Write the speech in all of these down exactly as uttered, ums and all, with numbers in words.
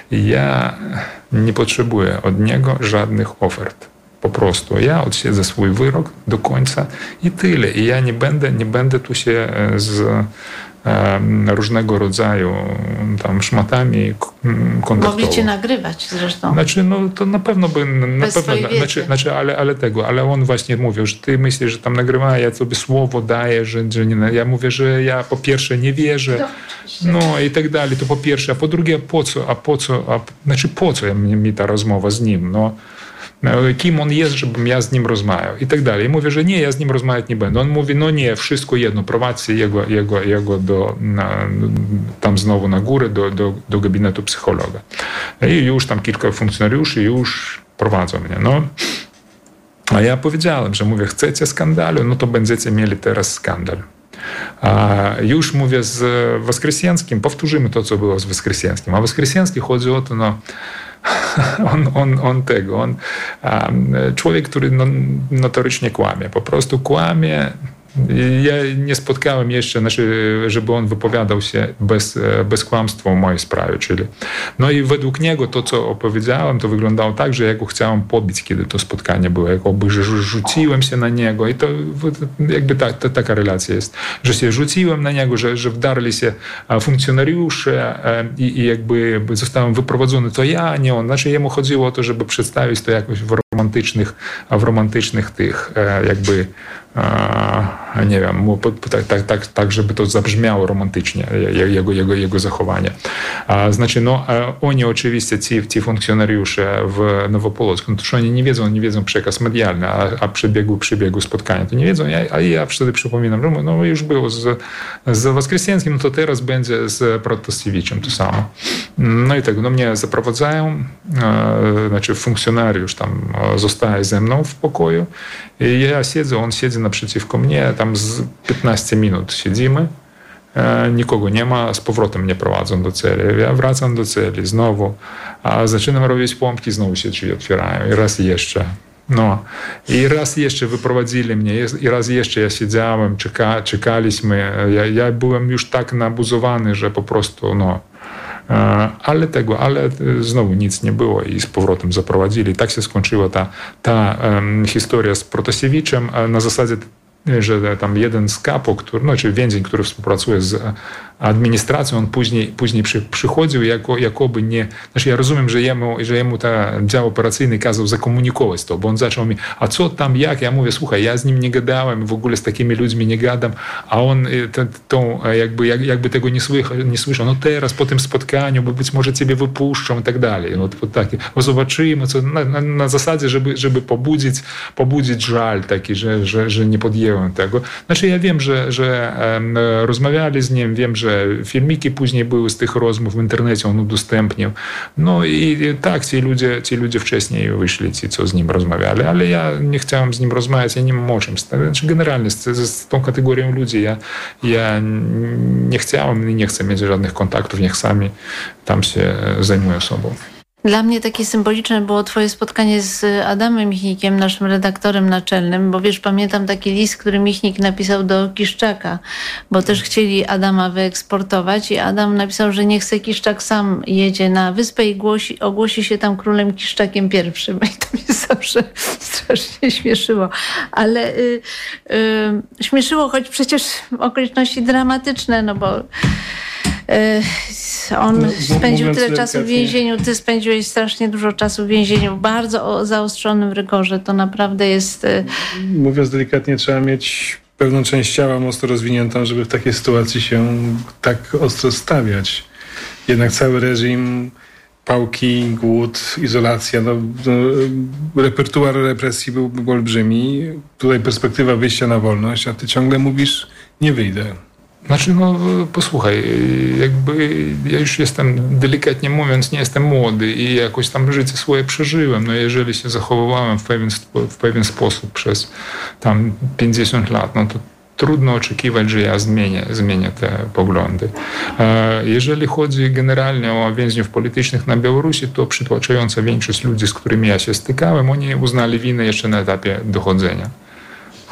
ja nie potrzebuję od niego żadnych ofert. Po prostu ja odsiedzę swój wyrok do końca i tyle. I ja nie będę, nie będę tu się z różnego rodzaju tam szmatami kontaktował. Mogli cię nagrywać zresztą. Znaczy, no to na pewno by, na Bez pewno, znaczy, znaczy ale, ale tego, ale on właśnie mówił, że ty myślisz, że tam nagrywa, ja sobie słowo daję, że, że nie, ja mówię, że ja po pierwsze nie wierzę, no, no i tak dalej, to po pierwsze, a po drugie, po co, a po co, a, znaczy po co mi, mi ta rozmowa z nim, no. Kim on jest, żebym ja z nim rozmawiał i tak dalej. I mówię, że nie, ja z nim rozmawiać nie będę. On mówi, no nie, wszystko jedno, prowadźcie jego, jego, jego do, na, tam znowu na górę, do, do, do gabinetu psychologa. I już tam kilka funkcjonariuszy już prowadzą mnie. No. A ja powiedziałem, że mówię, chcecie skandalu, no to będziecie mieli teraz skandal. A już mówię z Woskresenskim, powtórzymy to, co było z Woskresenskim. A Woskresenskim chodzi o to, no, On, on, on tego, on, um, człowiek, który no, notorycznie kłamie, po prostu kłamie. Ja nie spotkałem jeszcze, znaczy, żeby on wypowiadał się bez, bez kłamstwa w mojej sprawie. Czyli. No i według niego to, co opowiedziałem, to wyglądało tak, że ja go chciałem pobić, kiedy to spotkanie było. Jakoby, że rzuciłem się na niego i to jakby ta, ta, taka relacja jest. Że się rzuciłem na niego, że, że wdarli się funkcjonariusze i, i jakby zostałem wyprowadzony. To ja, nie on. Znaczy jemu chodziło o to, żeby przedstawić to jakoś w romantycznych, w romantycznych tych jakby nie wiem, tak, tak, tak, tak, żeby to zabrzmiało romantycznie, jego, jego, jego zachowanie. Znaczy, no, oni oczywiście, ci, ci funkcjonariusze w Nowopolocku, no to że oni nie wiedzą, nie wiedzą przekaz medialny, a, a przebiegu, przebiegu spotkania, to nie wiedzą, ja, a ja wtedy przypominam, że no już było z, z Woskresenskim, no to teraz będzie z Protasiewiczem to samo. No i tak, no mnie zaprowadzają, znaczy funkcjonariusz tam zostaje ze mną w pokoju i ja siedzę, on siedzi naprzeciwko mnie, tam z piętnaście minut siedzimy, e, nikogo nie ma, z powrotem mnie prowadzą do celi. Ja wracam do celi znowu, a zaczynam robić pompki, znowu się drzwi otwierają i raz jeszcze. No i raz jeszcze wyprowadzili mnie i raz jeszcze ja siedziałem, czeka, czekaliśmy. Ja, ja byłem już tak nabuzowany, że po prostu no ale tego, ale znowu nic nie było i z powrotem zaprowadzili. Tak się skończyła ta, ta um, historia z Protasiewiczem na zasadzie, że tam jeden z kapo, który, no, czyli więzień, który współpracuje z administracją, on później, później przy, przychodził jako, jakoby nie... Znaczy ja rozumiem, że jemu, że jemu ten dział operacyjny kazał zakomunikować to, bo on zaczął mi, a co tam, jak? Ja mówię, słuchaj, ja z nim nie gadałem, w ogóle z takimi ludźmi nie gadam, a on te, tą, jakby, jak, jakby tego nie, słycha, nie słyszał. No teraz po tym spotkaniu, bo być może ciebie wypuszczą i tak dalej. No, to takie, bo zobaczymy, co, na, na, na zasadzie, żeby, żeby pobudzić, pobudzić żal taki, że, że, że nie podjęłem tego. Znaczy ja wiem, że, że um, rozmawiali z nim, wiem, że filmiki później były z tych rozmów w internecie, on udostępnił. No i tak, ci ludzie, ci ludzie wcześniej wyszli, ci, co z nim rozmawiali, ale ja nie chciałem z nim rozmawiać, ja nie mam o czym. Znaczy generalnie z, z tą kategorią ludzi ja, ja nie chciałem i nie chcę mieć żadnych kontaktów, niech sami tam się zajmują sobą. Dla mnie takie symboliczne było twoje spotkanie z Adamem Michnikiem, naszym redaktorem naczelnym, bo wiesz, pamiętam taki list, który Michnik napisał do Kiszczaka, bo też chcieli Adama wyeksportować i Adam napisał, że nie chce, Kiszczak sam jedzie na wyspę i głosi, ogłosi się tam królem Kiszczakiem pierwszym. I to mnie zawsze strasznie śmieszyło. Ale y, y, śmieszyło, choć przecież okoliczności dramatyczne, no bo on no, spędził tyle czasu w więzieniu, ty spędziłeś strasznie dużo czasu w więzieniu, w bardzo zaostrzonym rygorze. To naprawdę jest... Mówiąc delikatnie, trzeba mieć pewną część ciała mocno rozwiniętą, żeby w takiej sytuacji się tak ostro stawiać. Jednak cały reżim, pałki, głód, izolacja, no, no, repertuar represji był, był olbrzymi. Tutaj perspektywa wyjścia na wolność, a ty ciągle mówisz, nie wyjdę. Znaczy, no posłuchaj, jakby ja już jestem, delikatnie mówiąc, nie jestem młody i jakoś tam życie swoje przeżyłem. No jeżeli się zachowywałem w pewien, w pewien sposób przez tam pięćdziesiąt lat, no to trudno oczekiwać, że ja zmienię, zmienię te poglądy. Jeżeli chodzi generalnie o więźniów politycznych na Białorusi, to przytłaczająca większość ludzi, z którymi ja się stykałem, oni uznali winę jeszcze na etapie dochodzenia.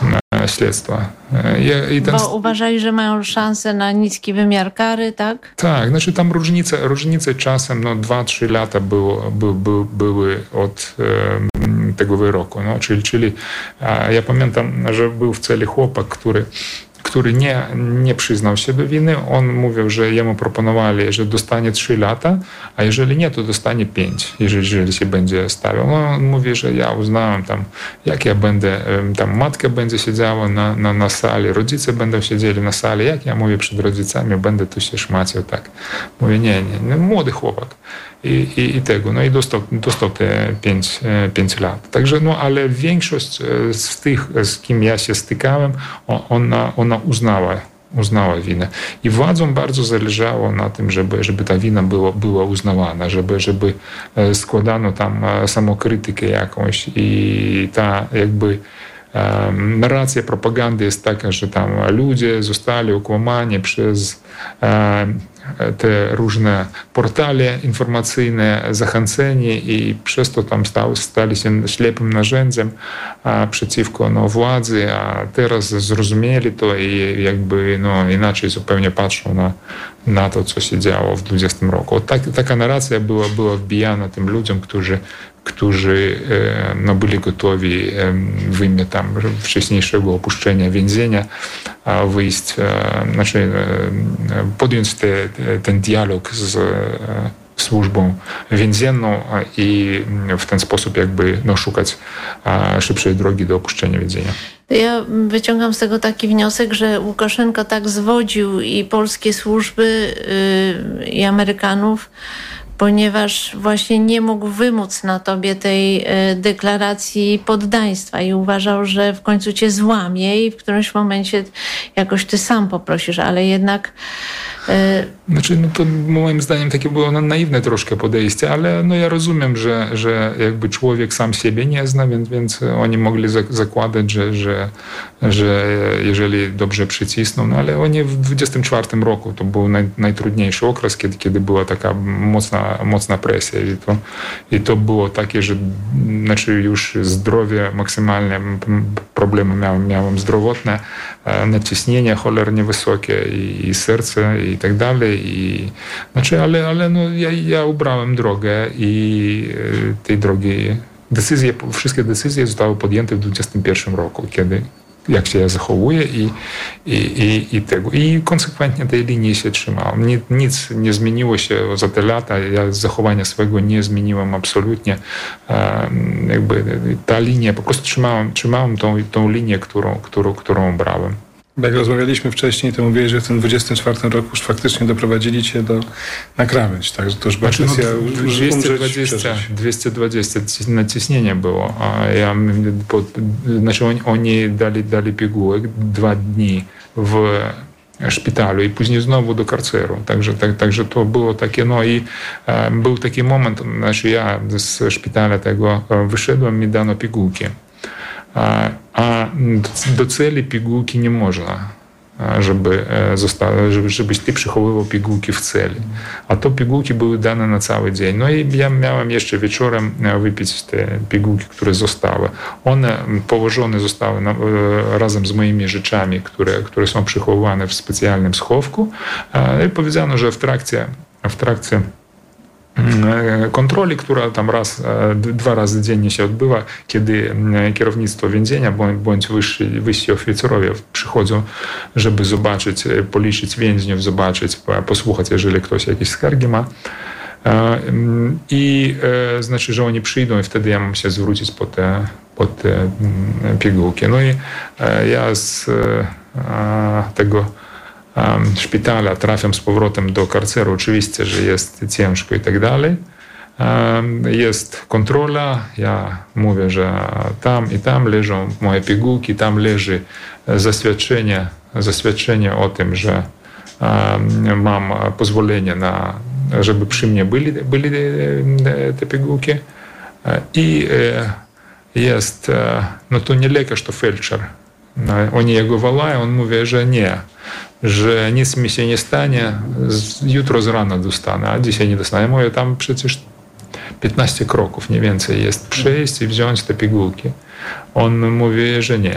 śledztwa. I, i ten... Bo uważali, że mają szansę na niski wymiar kary, tak? Tak, znaczy tam różnice, różnice czasem no dwa trzy lata było, by, by, były od e, tego wyroku. No, czyli, czyli ja pamiętam, że był w celi chłopak, który który nie, nie przyznał się do winy. On mówił, że jemu proponowali, że dostanie trzy lata, a jeżeli nie, to dostanie pięć, jeżeli, jeżeli się będzie stawiał. No, on mówi, że ja uznałem tam, jak ja będę, tam matka będzie siedziała na, na, na sali, rodzice będą siedzieli na sali, jak ja mówię przed rodzicami, będę tu się szmaciał, tak. Mówię, nie, nie, nie młody chłopak. I, i, i tego, no i dostał, dostał te pięć, pięć lat. Także, no, ale większość z tych, z kim ja się stykałem, ona, ona uznała, uznała winę. I władzom bardzo zależało na tym, żeby, żeby ta wina była, była uznawana, żeby, żeby składano tam samokrytykę jakąś i ta jakby um, narracja propagandy jest taka, że tam ludzie zostali okłamani przez um, te różne portale informacyjne, zachęceni i przez to tam stał, stali się ślepym narzędziem a, przeciwko no, władzy, a teraz zrozumieli to i jakby no, inaczej zupełnie patrzą na, na to, co się działo w dwudziestym roku. Tak, taka narracja była, była wbijana tym ludziom, którzy którzy no, byli gotowi w imię tam wcześniejszego opuszczenia więzienia wyjść, znaczy podjąć te, ten dialog z służbą więzienną i w ten sposób jakby no, szukać szybszej drogi do opuszczenia więzienia. Ja wyciągam z tego taki wniosek, że Łukaszenka tak zwodził i polskie służby yy, i Amerykanów, ponieważ właśnie nie mógł wymóc na tobie tej deklaracji poddaństwa i uważał, że w końcu cię złamie i w którymś momencie jakoś ty sam poprosisz, ale jednak... Znaczy, no to moim zdaniem takie było naiwne troszkę podejście, ale no ja rozumiem, że, że jakby człowiek sam siebie nie zna, więc, więc oni mogli zakładać, że, że, że jeżeli dobrze przycisną, no ale oni w dwudziestym czwartym roku to był naj, najtrudniejszy okres, kiedy, kiedy była taka mocna, mocna presja i to, i to było takie, że znaczy już zdrowie maksymalne, problemy miałem, miałem zdrowotne, naciśnienie cholernie wysokie i, i serce i tak dalej. I, znaczy, ale ale no, ja, ja ubrałem drogę i tej drogi, decyzje, wszystkie decyzje zostały podjęte w dwudziestym pierwszym roku, kiedy jak się ja zachowuję i, i, i, i tego. I konsekwentnie tej linii się trzymałem. Nic, nic nie zmieniło się za te lata. Ja zachowania swojego nie zmieniłem absolutnie. Jakby ta linia, po prostu trzymałem, trzymałem tą, tą linię, którą, którą, którą brałem. Jak rozmawialiśmy wcześniej, to mówiłeś, że w tym dwudziestym czwartym roku już faktycznie doprowadzili cię do, na krawędź. Także to już była znaczy, kwestia no, dwieście dwadzieścia, dwieście dwadzieścia naciśnienie było. A ja, pod, znaczy oni, oni dali, dali pigułek dwa dni w szpitalu i później znowu do karceru. Także, tak, także to było takie, no i e, był taki moment, znaczy ja z szpitala tego wyszedłem, mi dano pigułki. A, a do celi pigułki nie można, żeby, zosta- żeby, żebyś ty przechowywał pigułki w celi. A to pigułki były dane na cały dzień. No i ja miałem jeszcze wieczorem wypić te pigułki, które zostały. One położone zostały na, razem z moimi rzeczami, które, które są przechowywane w specjalnym schowku. I powiedziano, że w trakcie, w trakcie kontroli, która tam raz, dwa razy dziennie się odbywa, kiedy kierownictwo więzienia bądź wyżsi, wyżsi oficerowie przychodzą, żeby zobaczyć, policzyć więźniów, zobaczyć, posłuchać, jeżeli ktoś jakieś skargi ma. I znaczy, że oni przyjdą i wtedy ja mam się zwrócić po te, po te pigułki. No i ja z tego szpitala trafiam z powrotem do karceru. Oczywiście, że jest ciężko i tak dalej. Jest kontrola. Ja mówię, że tam i tam leżą moje pigułki, tam leży zaświadczenie, zaświadczenie o tym, że mam pozwolenie na, żeby przy mnie byli, byli te pigułki. I jest, no to nie lekarz, to felczer. Oni jego wołają, on mówi, że nie, że nic mi się nie stanie, jutro z rana dostanę, a dzisiaj nie dostanę. Mówię, tam przecież piętnaście kroków, nie więcej jest, przejść i wziąć te pigułki. On mówi, że nie,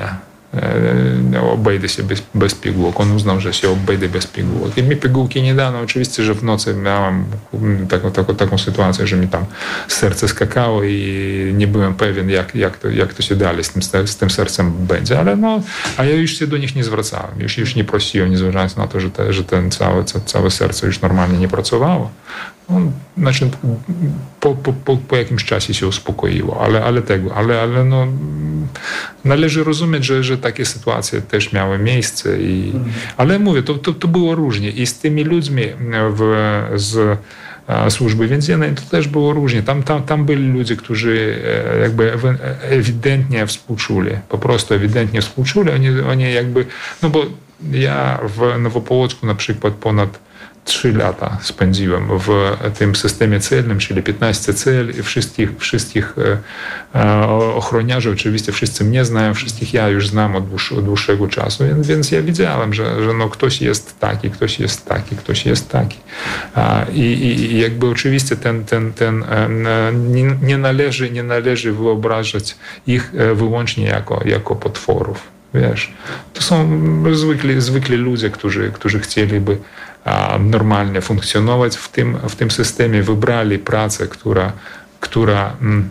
obejdę się bez, bez pigułek. On uznał, że się obejdę bez pigułek. I mi pigułki nie dano. Oczywiście, że w nocy miałem taką, taką, taką sytuację, że mi tam serce skakało i nie byłem pewien, jak, jak, to, jak to się dalej z tym, z tym sercem będzie. Ale no, a ja już się do nich nie zwracałem. Już, już nie prosiłem, nie zważając na to, że, te, że ten całe, całe serce już normalnie nie pracowało. No, znaczy, po, po, po, po jakimś czasie się uspokoiło, ale, ale tego, ale, ale no, należy rozumieć, że, że takie sytuacje też miały miejsce. I, ale mówię, to, to, to było różnie. I z tymi ludźmi w, z służby więziennej to też było różnie. Tam, tam, tam byli ludzie, którzy jakby ewidentnie współczuli, po prostu ewidentnie współczuli. Oni, oni jakby, no bo ja w Nowopołocku na przykład ponad trzy lata spędziłem w tym systemie celnym, czyli piętnaście cel i wszystkich, wszystkich ochroniarzy, oczywiście wszyscy mnie znają, wszystkich ja już znam od, dłuż, od dłuższego czasu, więc ja widziałem, że, że no ktoś jest taki, ktoś jest taki, ktoś jest taki. I, i jakby oczywiście ten, ten, ten nie, nie, należy, nie należy wyobrażać ich wyłącznie jako, jako potworów. Wiesz, to są zwykli, zwykli ludzie, którzy, którzy chcieliby normalnie funkcjonować w tym, w tym systemie, wybrali pracę, która, która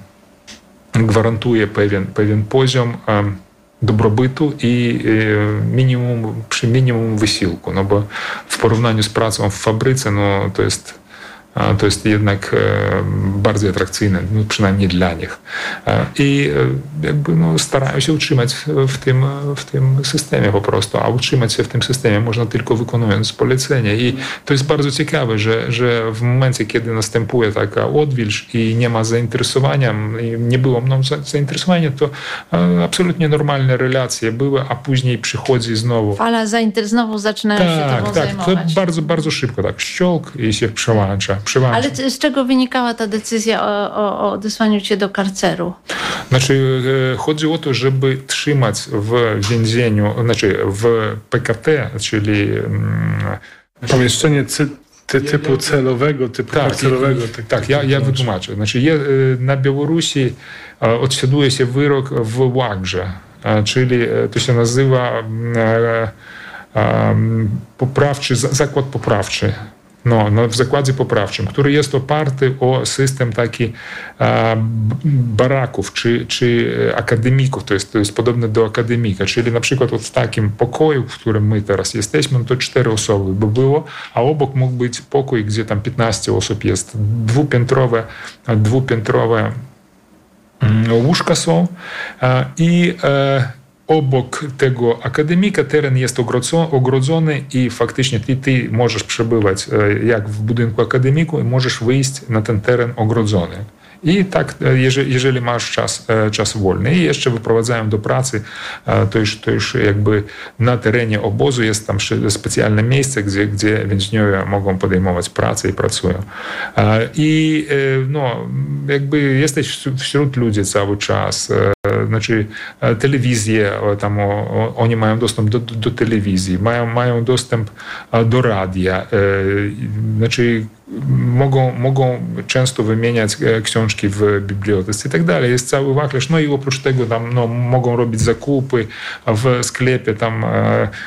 gwarantuje pewien, pewien poziom dobrobytu i minimum, przy minimum wysiłku, no bo w porównaniu z pracą w fabryce, no to jest to jest jednak bardziej atrakcyjne, no przynajmniej dla nich. I jakby no, starają się utrzymać w tym, w tym systemie po prostu, a utrzymać się w tym systemie można tylko wykonując polecenie. I to jest bardzo ciekawe, że, że w momencie, kiedy następuje taka odwilż i nie ma zainteresowania, nie było mną zainteresowania, to absolutnie normalne relacje były, a później przychodzi znowu... Fala zainteresowania, znowu zaczynają tak, się tobą tak, zajmować. Tak, to bardzo, bardzo szybko, tak, ściąg i się przełącza. Ale z czego wynikała ta decyzja o, o, o odesłaniu cię do karceru? Znaczy, chodzi o to, żeby trzymać w więzieniu, znaczy w P K T, czyli... Pomieszczenie cy, ty, typu celowego, typu tak, karcerowego. Tak, tak, tak ja, ja wytłumaczę. Znaczy, je, na Białorusi odsiaduje się wyrok w łagrze, czyli to się nazywa poprawczy, zakład poprawczy. No, no, w zakładzie poprawczym, który jest oparty o system taki e, baraków czy, czy akademików, to jest, to jest podobne do akademika, czyli na przykład w takim pokoju, w którym my teraz jesteśmy, no to cztery osoby by było, a obok mógł być pokój, gdzie tam piętnaście osób jest, dwupiętrowe, dwupiętrowe łóżka są e, i e, obok tego akademika teren jest ogrodzony i faktycznie ty, ty możesz przebywać jak w budynku akademiku i możesz wyjść na ten teren ogrodzony. I tak, jeżeli, jeżeli masz czas, czas wolny i jeszcze wyprowadzają do pracy, to już, to już jakby na terenie obozu jest tam specjalne miejsce, gdzie, gdzie więźniowie mogą podejmować pracę i pracują. I no, jakby jesteś wśród ludzi cały czas. Znaczy telewizję, tam o, o, oni mają dostęp do, do, do telewizji, mają, mają dostęp do radia, znaczy mogą, mogą często wymieniać książki w bibliotece i tak dalej. Jest cały wachlarz. No i oprócz tego tam no, mogą robić zakupy w sklepie, tam e,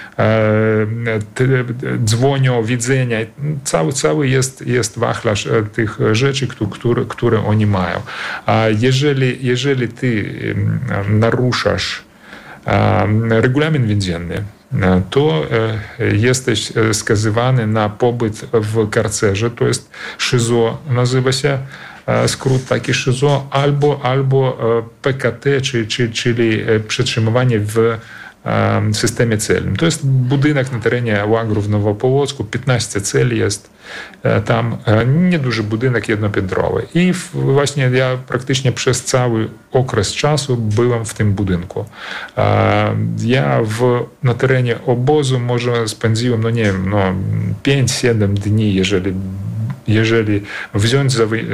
e, te, dzwonią, widzenia. Cały, cały jest, jest wachlarz tych rzeczy, które, które oni mają. A jeżeli, jeżeli ty naruszasz regulamin więzienny, to jesteś skazywany na pobyt w karcerze, to jest szyzo, nazywa się skrót taki szyzo, albo, albo P K T, czyli, czyli przetrzymywanie w systemie celnym. To jest budynek na terenie łagrów w Nowopołocku, piętnaście celi jest tam, nieduży budynek jednopiętrowy. I właśnie ja praktycznie przez cały okres czasu byłem w tym budynku. Ja w, na terenie obozu może spędziłem, no nie wiem, no pięć siedem dni, jeżeli jeżeli wziąć,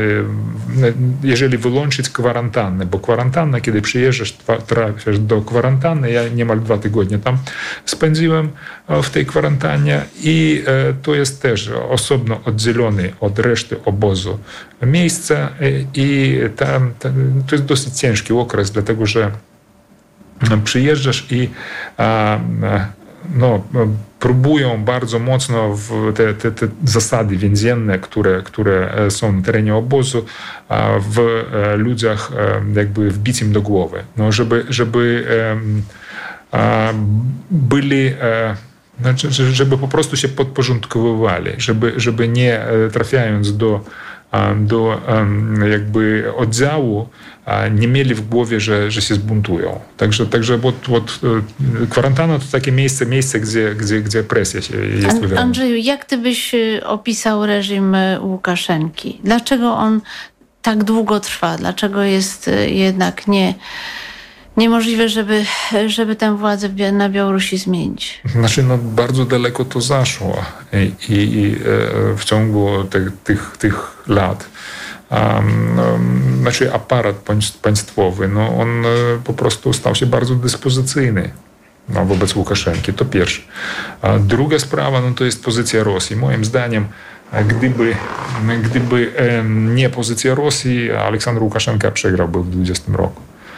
jeżeli wyłączyć kwarantannę, bo kwarantanna, kiedy przyjeżdżasz, trafiasz do kwarantanny, ja niemal dwa tygodnie tam spędziłem w tej kwarantannie i to jest też osobno oddzielony od reszty obozu miejsce i tam, to jest dosyć ciężki okres, dlatego że przyjeżdżasz i no, próbują bardzo mocno w te, te, te zasady więzienne, które, które są na terenie obozu, w ludziach jakby wbić im do głowy. No, żeby, żeby byli, znaczy, żeby po prostu się podporządkowywali, żeby, żeby nie trafiając do do jakby oddziału, nie mieli w głowie, że, że się zbuntują. Także, także вот, вот, kwarantanna to takie miejsce, miejsce gdzie, gdzie, gdzie presja się jest wywierana. Andrzeju, jak ty byś opisał reżim Łukaszenki? Dlaczego on tak długo trwa? Dlaczego jest jednak nie... niemożliwe, żeby, żeby tę władzę na Białorusi zmienić? Znaczy, no, bardzo daleko to zaszło i, i, i w ciągu tych, tych, tych lat um, um, znaczy aparat państwowy, no, on po prostu stał się bardzo dyspozycyjny no, wobec Łukaszenki. To pierwsze. A druga sprawa, no, to jest pozycja Rosji. Moim zdaniem Gdyby, gdyby nie pozycja Rosji, Aleksandr Łukaszenka przegrałby w dwudziestym roku.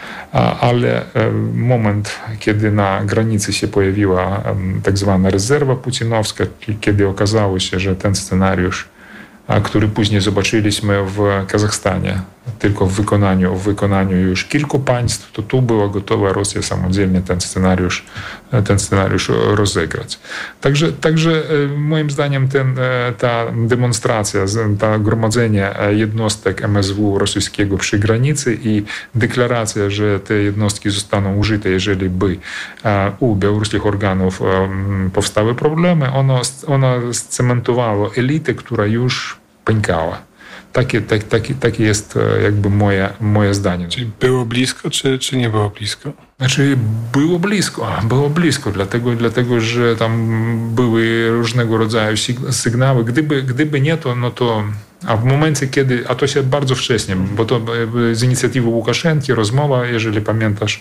Ale moment, kiedy na granicy się pojawiła tak zwana rezerwa putinowska, kiedy okazało się, że ten scenariusz, który później zobaczyliśmy w Kazachstanie, tylko w wykonaniu, w wykonaniu już kilku państw, to tu była gotowa Rosja samodzielnie ten scenariusz, ten scenariusz rozegrać. Także, także moim zdaniem ten, ta demonstracja, to gromadzenie jednostek M S W rosyjskiego przy granicy i deklaracja, że te jednostki zostaną użyte, jeżeli by u białoruskich organów powstały problemy, ono, ono scementowało elitę, która już pękała. Takie, tak, takie, takie jest jakby moje, moje zdanie. Czyli było blisko, czy, czy nie było blisko? Znaczy było blisko, było blisko, dlatego, dlatego że tam były różnego rodzaju sygnały. Gdyby, gdyby nie to, no to a w momencie, kiedy, a to się bardzo wcześnie, bo to z inicjatywy Łukaszenki rozmowa, jeżeli pamiętasz,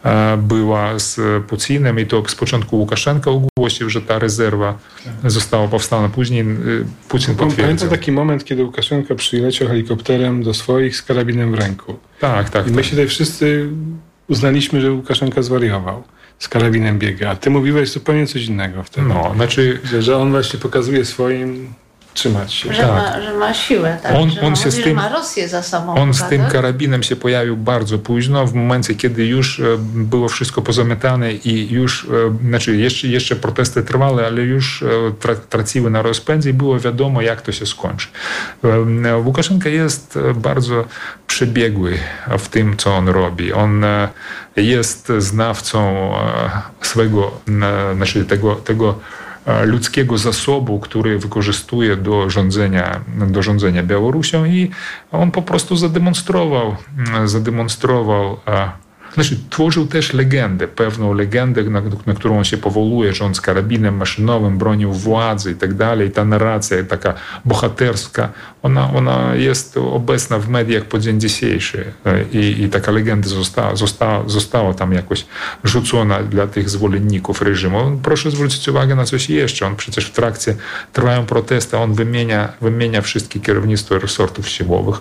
była z Putinem i to z początku Łukaszenka ogłosił, że ta rezerwa została powstała, później Putin potwierdził. Pamiętam taki moment, kiedy Łukaszenka przyleciał helikopterem do swoich z karabinem w ręku. Tak, tak. I my tak. się tutaj wszyscy uznaliśmy, że Łukaszenka zwariował. Z karabinem biega. A ty mówiłeś zupełnie coś innego wtedy. No, znaczy... Że, że on właśnie pokazuje swoim trzymać się. Że, tak. ma, że ma siłę, tak? On, że on ma, się mówi, z tym, że ma Rosję za sobą. On prawda? z tym karabinem się pojawił bardzo późno, w momencie, kiedy już było wszystko pozamiatane i już, znaczy jeszcze, jeszcze protesty trwały, ale już tra, traciły na rozpędzie i było wiadomo, jak to się skończy. Łukaszenka jest bardzo przebiegły w tym, co on robi. On jest znawcą swego, znaczy tego, tego ludzkiego zasobu, który wykorzystuje do rządzenia, do rządzenia Białorusią i on po prostu zademonstrował, zademonstrował Znaczy, tworzył też legendę, pewną legendę, na, na którą on się powołuje, że on z karabinem maszynowym bronił władzy i tak dalej. Ta narracja taka bohaterska, ona, ona jest obecna w mediach po dzień dzisiejszy i, i taka legenda została, została, została tam jakoś rzucona dla tych zwolenników reżimu. Proszę zwrócić uwagę na coś jeszcze. On przecież w trakcie trwają protesty, on wymienia, wymienia wszystkie kierownictwo resortów siłowych.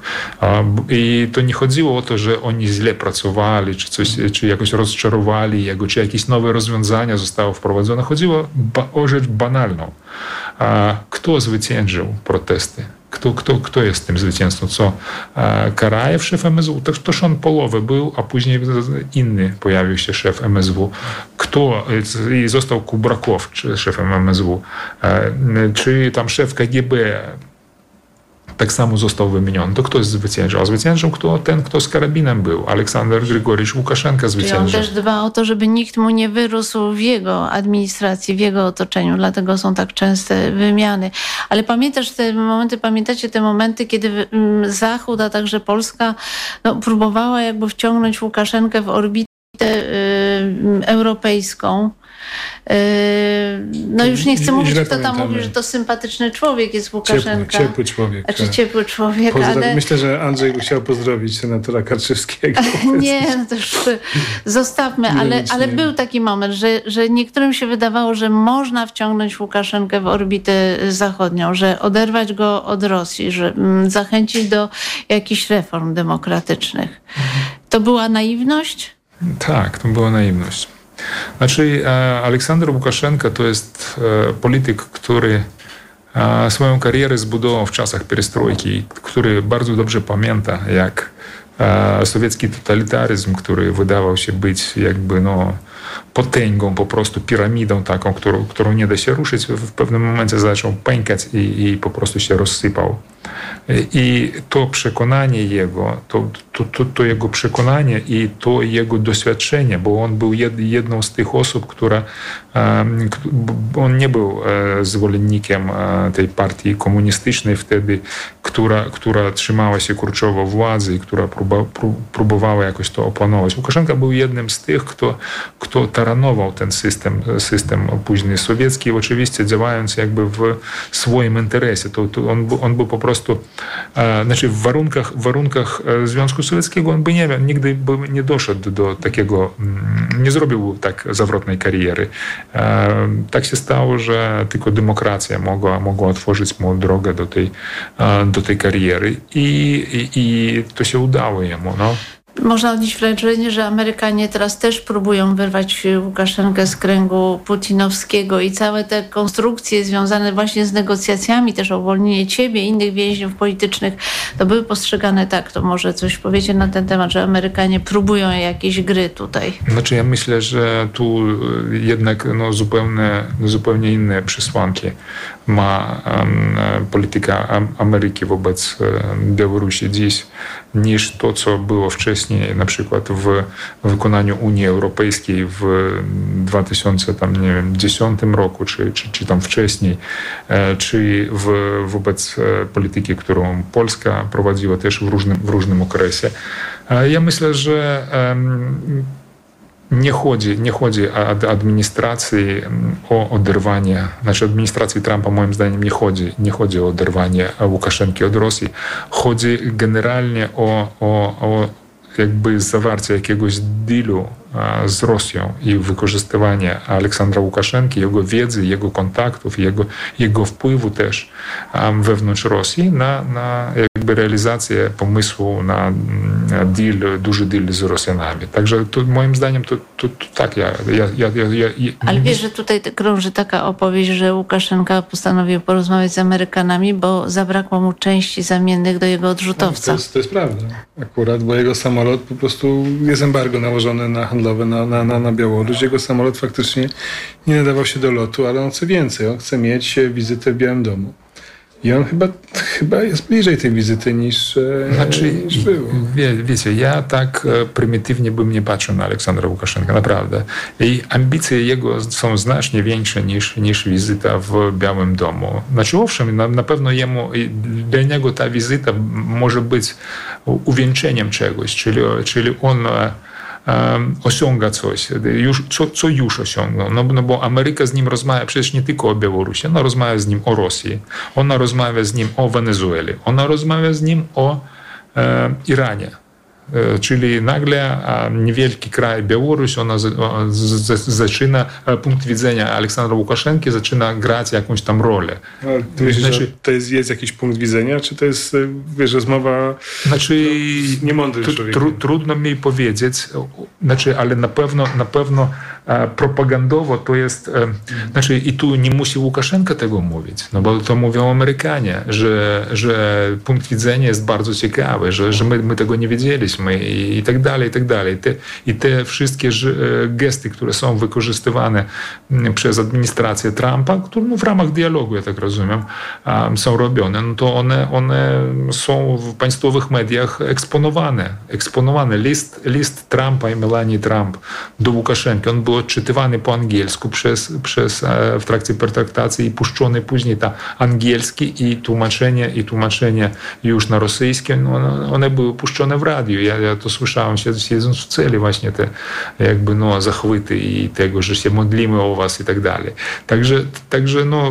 I to nie chodziło o to, że oni źle pracowali, czy coś, czy jakoś rozczarowali jego, czy jakieś nowe rozwiązania zostały wprowadzone. Chodziło o rzecz banalną. Kto zwyciężył protesty? Kto, kto, kto jest tym zwycięzcą? Co? Karajew, szef M S W? To on połowę był, a później inny pojawił się szef M S W. Kto? I został Kubrakow, szefem M S W. Czy tam szef K G B tak samo został wymieniony. To kto zwyciężył? A zwyciężył kto? Ten, kto z karabinem był. Aleksander Grigorjewicz Łukaszenka zwyciężył. Czyli on też dba o to, żeby nikt mu nie wyrósł w jego administracji, w jego otoczeniu. Dlatego są tak częste wymiany. Ale pamiętasz te momenty, pamiętacie te momenty, kiedy Zachód, a także Polska no, próbowała jakby wciągnąć Łukaszenkę w orbitę y, europejską. No już nie chcę mówić, Źle kto tam pamiętamy. mówi, że to sympatyczny człowiek jest Łukaszenka. Ciepły, ciepły człowiek. Znaczy ciepły człowiek, Pozdraw... ale... Myślę, że Andrzej by chciał pozdrowić senatora Karczewskiego. Nie, no to już zostawmy, ale, ale był taki moment, że, że niektórym się wydawało, że można wciągnąć Łukaszenkę w orbitę zachodnią, że oderwać go od Rosji, że mm, zachęcić do jakichś reform demokratycznych. To była naiwność? Tak, to była naiwność. Znaczy, Aleksander Łukaszenka to jest polityk, który swoją karierę zbudował w czasach perestrojki, który bardzo dobrze pamięta, jak sowiecki totalitaryzm, który wydawał się być jakby no, potęgą, po prostu piramidą taką, którą, którą nie da się ruszyć, w pewnym momencie zaczął pękać i, i po prostu się rozsypał. I to przekonanie jego, to, to, to, to jego przekonanie i to jego doświadczenie, bo on był jedną z tych osób, która, on nie był zwolennikiem tej partii komunistycznej wtedy, która, która trzymała się kurczowo władzy i która próbowała jakoś to opanować. Łukaszenka był jednym z tych, kto, kto taranował ten system, system później sowiecki, oczywiście działając jakby w swoim interesie. To, to on, on był po prostu, znaczy w warunkach, w warunkach Związku Sowieckiego on by nie, nigdy by nie doszedł do takiego, nie zrobił tak zawrotnej kariery. Tak się stało, że tylko demokracja mogła, mogła otworzyć mu drogę do tej, do tej kariery i, i, i to się udało jemu. No. Można odnieść wrażenie, że Amerykanie teraz też próbują wyrwać Łukaszenkę z kręgu putinowskiego i całe te konstrukcje związane właśnie z negocjacjami, też o uwolnienie ciebie i innych więźniów politycznych, to były postrzegane tak. To może coś powiecie na ten temat, że Amerykanie próbują jakieś gry tutaj? Znaczy ja myślę, że tu jednak no, zupełnie, zupełnie inne przesłanki ma um, polityka Ameryki wobec Białorusi dziś niż to, co było wcześniej, na przykład w wykonaniu Unii Europejskiej w dwa tysiące dziesiątym roku, czy, czy, czy tam wcześniej, czy w, wobec polityki, którą Polska prowadziła też w różnym, w różnym okresie. Ja myślę, że um, Nie chodzi, nie chodzi o administracji o oderwanie, znaczy administracji Trumpa moim zdaniem nie chodzi, nie chodzi o oderwanie Łukaszenki od Rosji. Chodzi generalnie o, o, o jakby zawarcie jakiegoś dealu z Rosją i wykorzystywanie Aleksandra Łukaszenki, jego wiedzy, jego kontaktów, jego, jego wpływu też wewnątrz Rosji na, na jakby realizację pomysłu na deal, duży deal z Rosjanami. Także to, moim zdaniem to, to, to tak ja... ja, ja, ja, ja Ale wiesz, że tutaj krąży taka opowieść, że Łukaszenka postanowił porozmawiać z Amerykanami, bo zabrakło mu części zamiennych do jego odrzutowca. To jest, to jest prawda. Akurat, bo jego samolot po prostu jest embargo nałożone na handlowe na, na, na, na Białoruś. Jego samolot faktycznie nie nadawał się do lotu, ale on chce więcej. On chce mieć wizytę w Białym Domu. I on chyba, chyba jest bliżej tej wizyty niż, znaczy, niż było. Wie, wiecie, ja tak prymitywnie bym nie patrzył na Aleksandra Łukaszenkę, naprawdę. I ambicje jego są znacznie większe niż, niż wizyta w Białym Domu. Znaczy owszem, na, na pewno jemu, dla niego ta wizyta może być uwieńczeniem czegoś, czyli, czyli on Um, osiąga coś, już, co, co już osiągnął. No, no bo Ameryka z nim rozmawia przecież nie tylko o Białorusi, ona rozmawia z nim o Rosji, ona rozmawia z nim o Wenezueli, ona rozmawia z nim o e, Iranie. E, czyli nagle a, niewielki kraj Białoruś, ona z, o, z, z, zaczyna, e, punkt widzenia Aleksandra Łukaszenki zaczyna grać jakąś tam rolę. A ty myślisz, znaczy, że to jest, jest jakiś punkt widzenia, czy to jest, wiesz, rozmowa znaczy, no, niemądry człowiek? Tru, trudno mi powiedzieć, znaczy, ale na pewno, na pewno e, propagandowo to jest, e, znaczy i tu nie musi Łukaszenka tego mówić, no bo to mówią Amerykanie, że, że punkt widzenia jest bardzo ciekawy, że, że my, my tego nie wiedzieliśmy i, i tak dalej, i tak dalej. Te, I te wszystkie gesty, które są wykorzystywane przez administrację Trumpa, które no, w ramach dialogu, ja tak rozumiem, um, są robione, no to one, one są w państwowych mediach eksponowane. Eksponowane. List, list Trumpa i Melanii Trump do Łukaszenki, on był odczytywany po angielsku przez, przez, w trakcie pertraktacji i puszczony później ta angielski i tłumaczenie, i tłumaczenie już na rosyjskie, no, one były puszczone w radiu. Ja, ja to słyszałem, siedząc w celi właśnie te jakby no zachwyty i tego, że się modlimy o was i tak dalej. Także, także no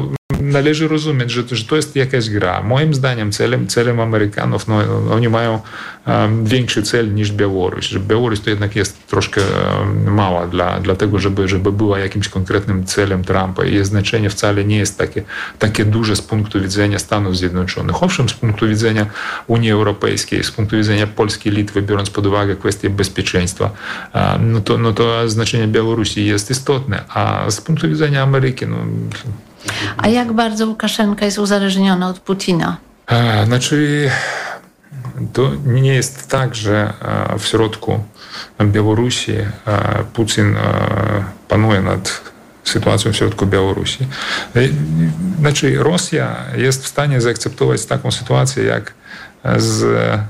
należy rozumieć, że, że to jest jakaś gra. Moim zdaniem celem, celem Amerykanów, no, oni mają um, większy cel niż Białoruś. Że Białoruś to jednak jest troszkę um, mała dla, dla tego, żeby, żeby była jakimś konkretnym celem Trumpa. I jej znaczenie wcale nie jest takie, takie duże z punktu widzenia Stanów Zjednoczonych. Owszem, z punktu widzenia Unii Europejskiej, z punktu widzenia Polski, Litwy, biorąc pod uwagę kwestię bezpieczeństwa, no to, no to znaczenie Białorusi jest istotne. A z punktu widzenia Ameryki, no... A jak bardzo Łukaszenka jest uzależniony od Putina? A, znaczy, to nie jest tak, że w środku Białorusi Putin panuje nad sytuacją w środku Białorusi. Znaczy, Rosja jest w stanie zaakceptować taką sytuację jak z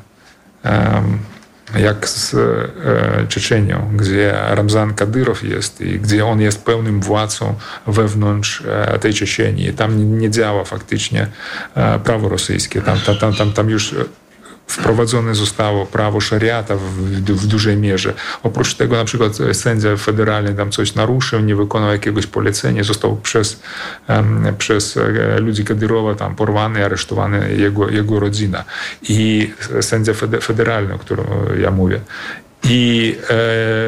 jak z Czeczenią, gdzie Ramzan Kadyrow jest i gdzie on jest pełnym władcą wewnątrz tej Czeczenii. Tam nie działa faktycznie prawo rosyjskie. Tam, tam, tam, tam już wprowadzone zostało prawo szariata w, w dużej mierze. Oprócz tego na przykład sędzia federalny tam coś naruszył, nie wykonał jakiegoś polecenia, został przez, um, przez ludzi Kadyrowa tam porwany, aresztowany jego, jego rodzina. I sędzia federalny, o którym ja mówię. I e,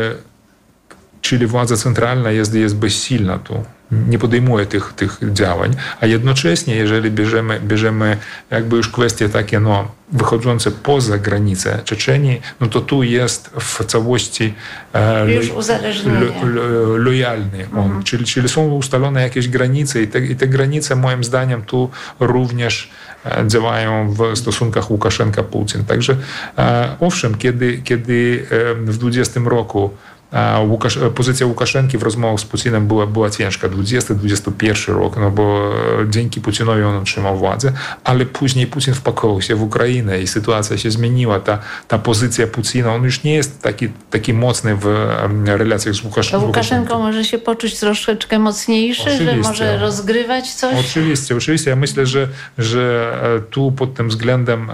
czyli władza centralna jest, jest bezsilna tu. Nie podejmuje tych, tych działań, a jednocześnie, jeżeli bierzemy, bierzemy jakby już kwestie takie no, wychodzące poza granice Czeczenii, no to tu jest w całości e, już uzależnienie. lo, lo, lojalny on. Mhm. Czyli, czyli są ustalone jakieś granice i te, i te granice moim zdaniem tu również działają w stosunkach Łukaszenka-Putin. Także e, owszem, kiedy, kiedy w dwudziestym roku Łukasz, pozycja Łukaszenki w rozmowach z Putinem była, była ciężka. dwudziesty dwudziesty pierwszy rok, no bo dzięki Putinowi on otrzymał władzę, ale później Putin wpakował się w Ukrainę i sytuacja się zmieniła. Ta, ta pozycja Putina, on już nie jest taki, taki mocny w relacjach z Łukaszenką. To Łukaszenko może się poczuć troszeczkę mocniejszy, oczywiście, że może rozgrywać coś? Oczywiście, oczywiście. Ja myślę, że, że tu pod tym względem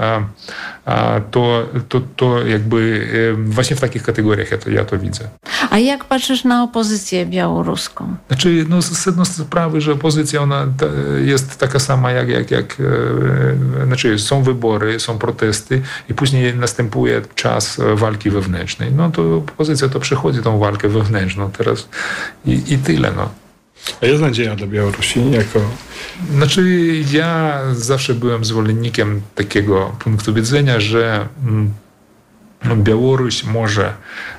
to, to, to jakby właśnie w takich kategoriach ja to, ja to widzę. A jak patrzysz na opozycję białoruską? Znaczy, no, z jednej sprawy, że opozycja ona jest taka sama jak, jak, jak znaczy są wybory, są protesty i później następuje czas walki wewnętrznej. No to opozycja to przechodzi tą walkę wewnętrzną teraz i, i tyle, no. A jest nadzieja dla Białorusi jako... Znaczy, ja zawsze byłem zwolennikiem takiego punktu widzenia, że Białoruś może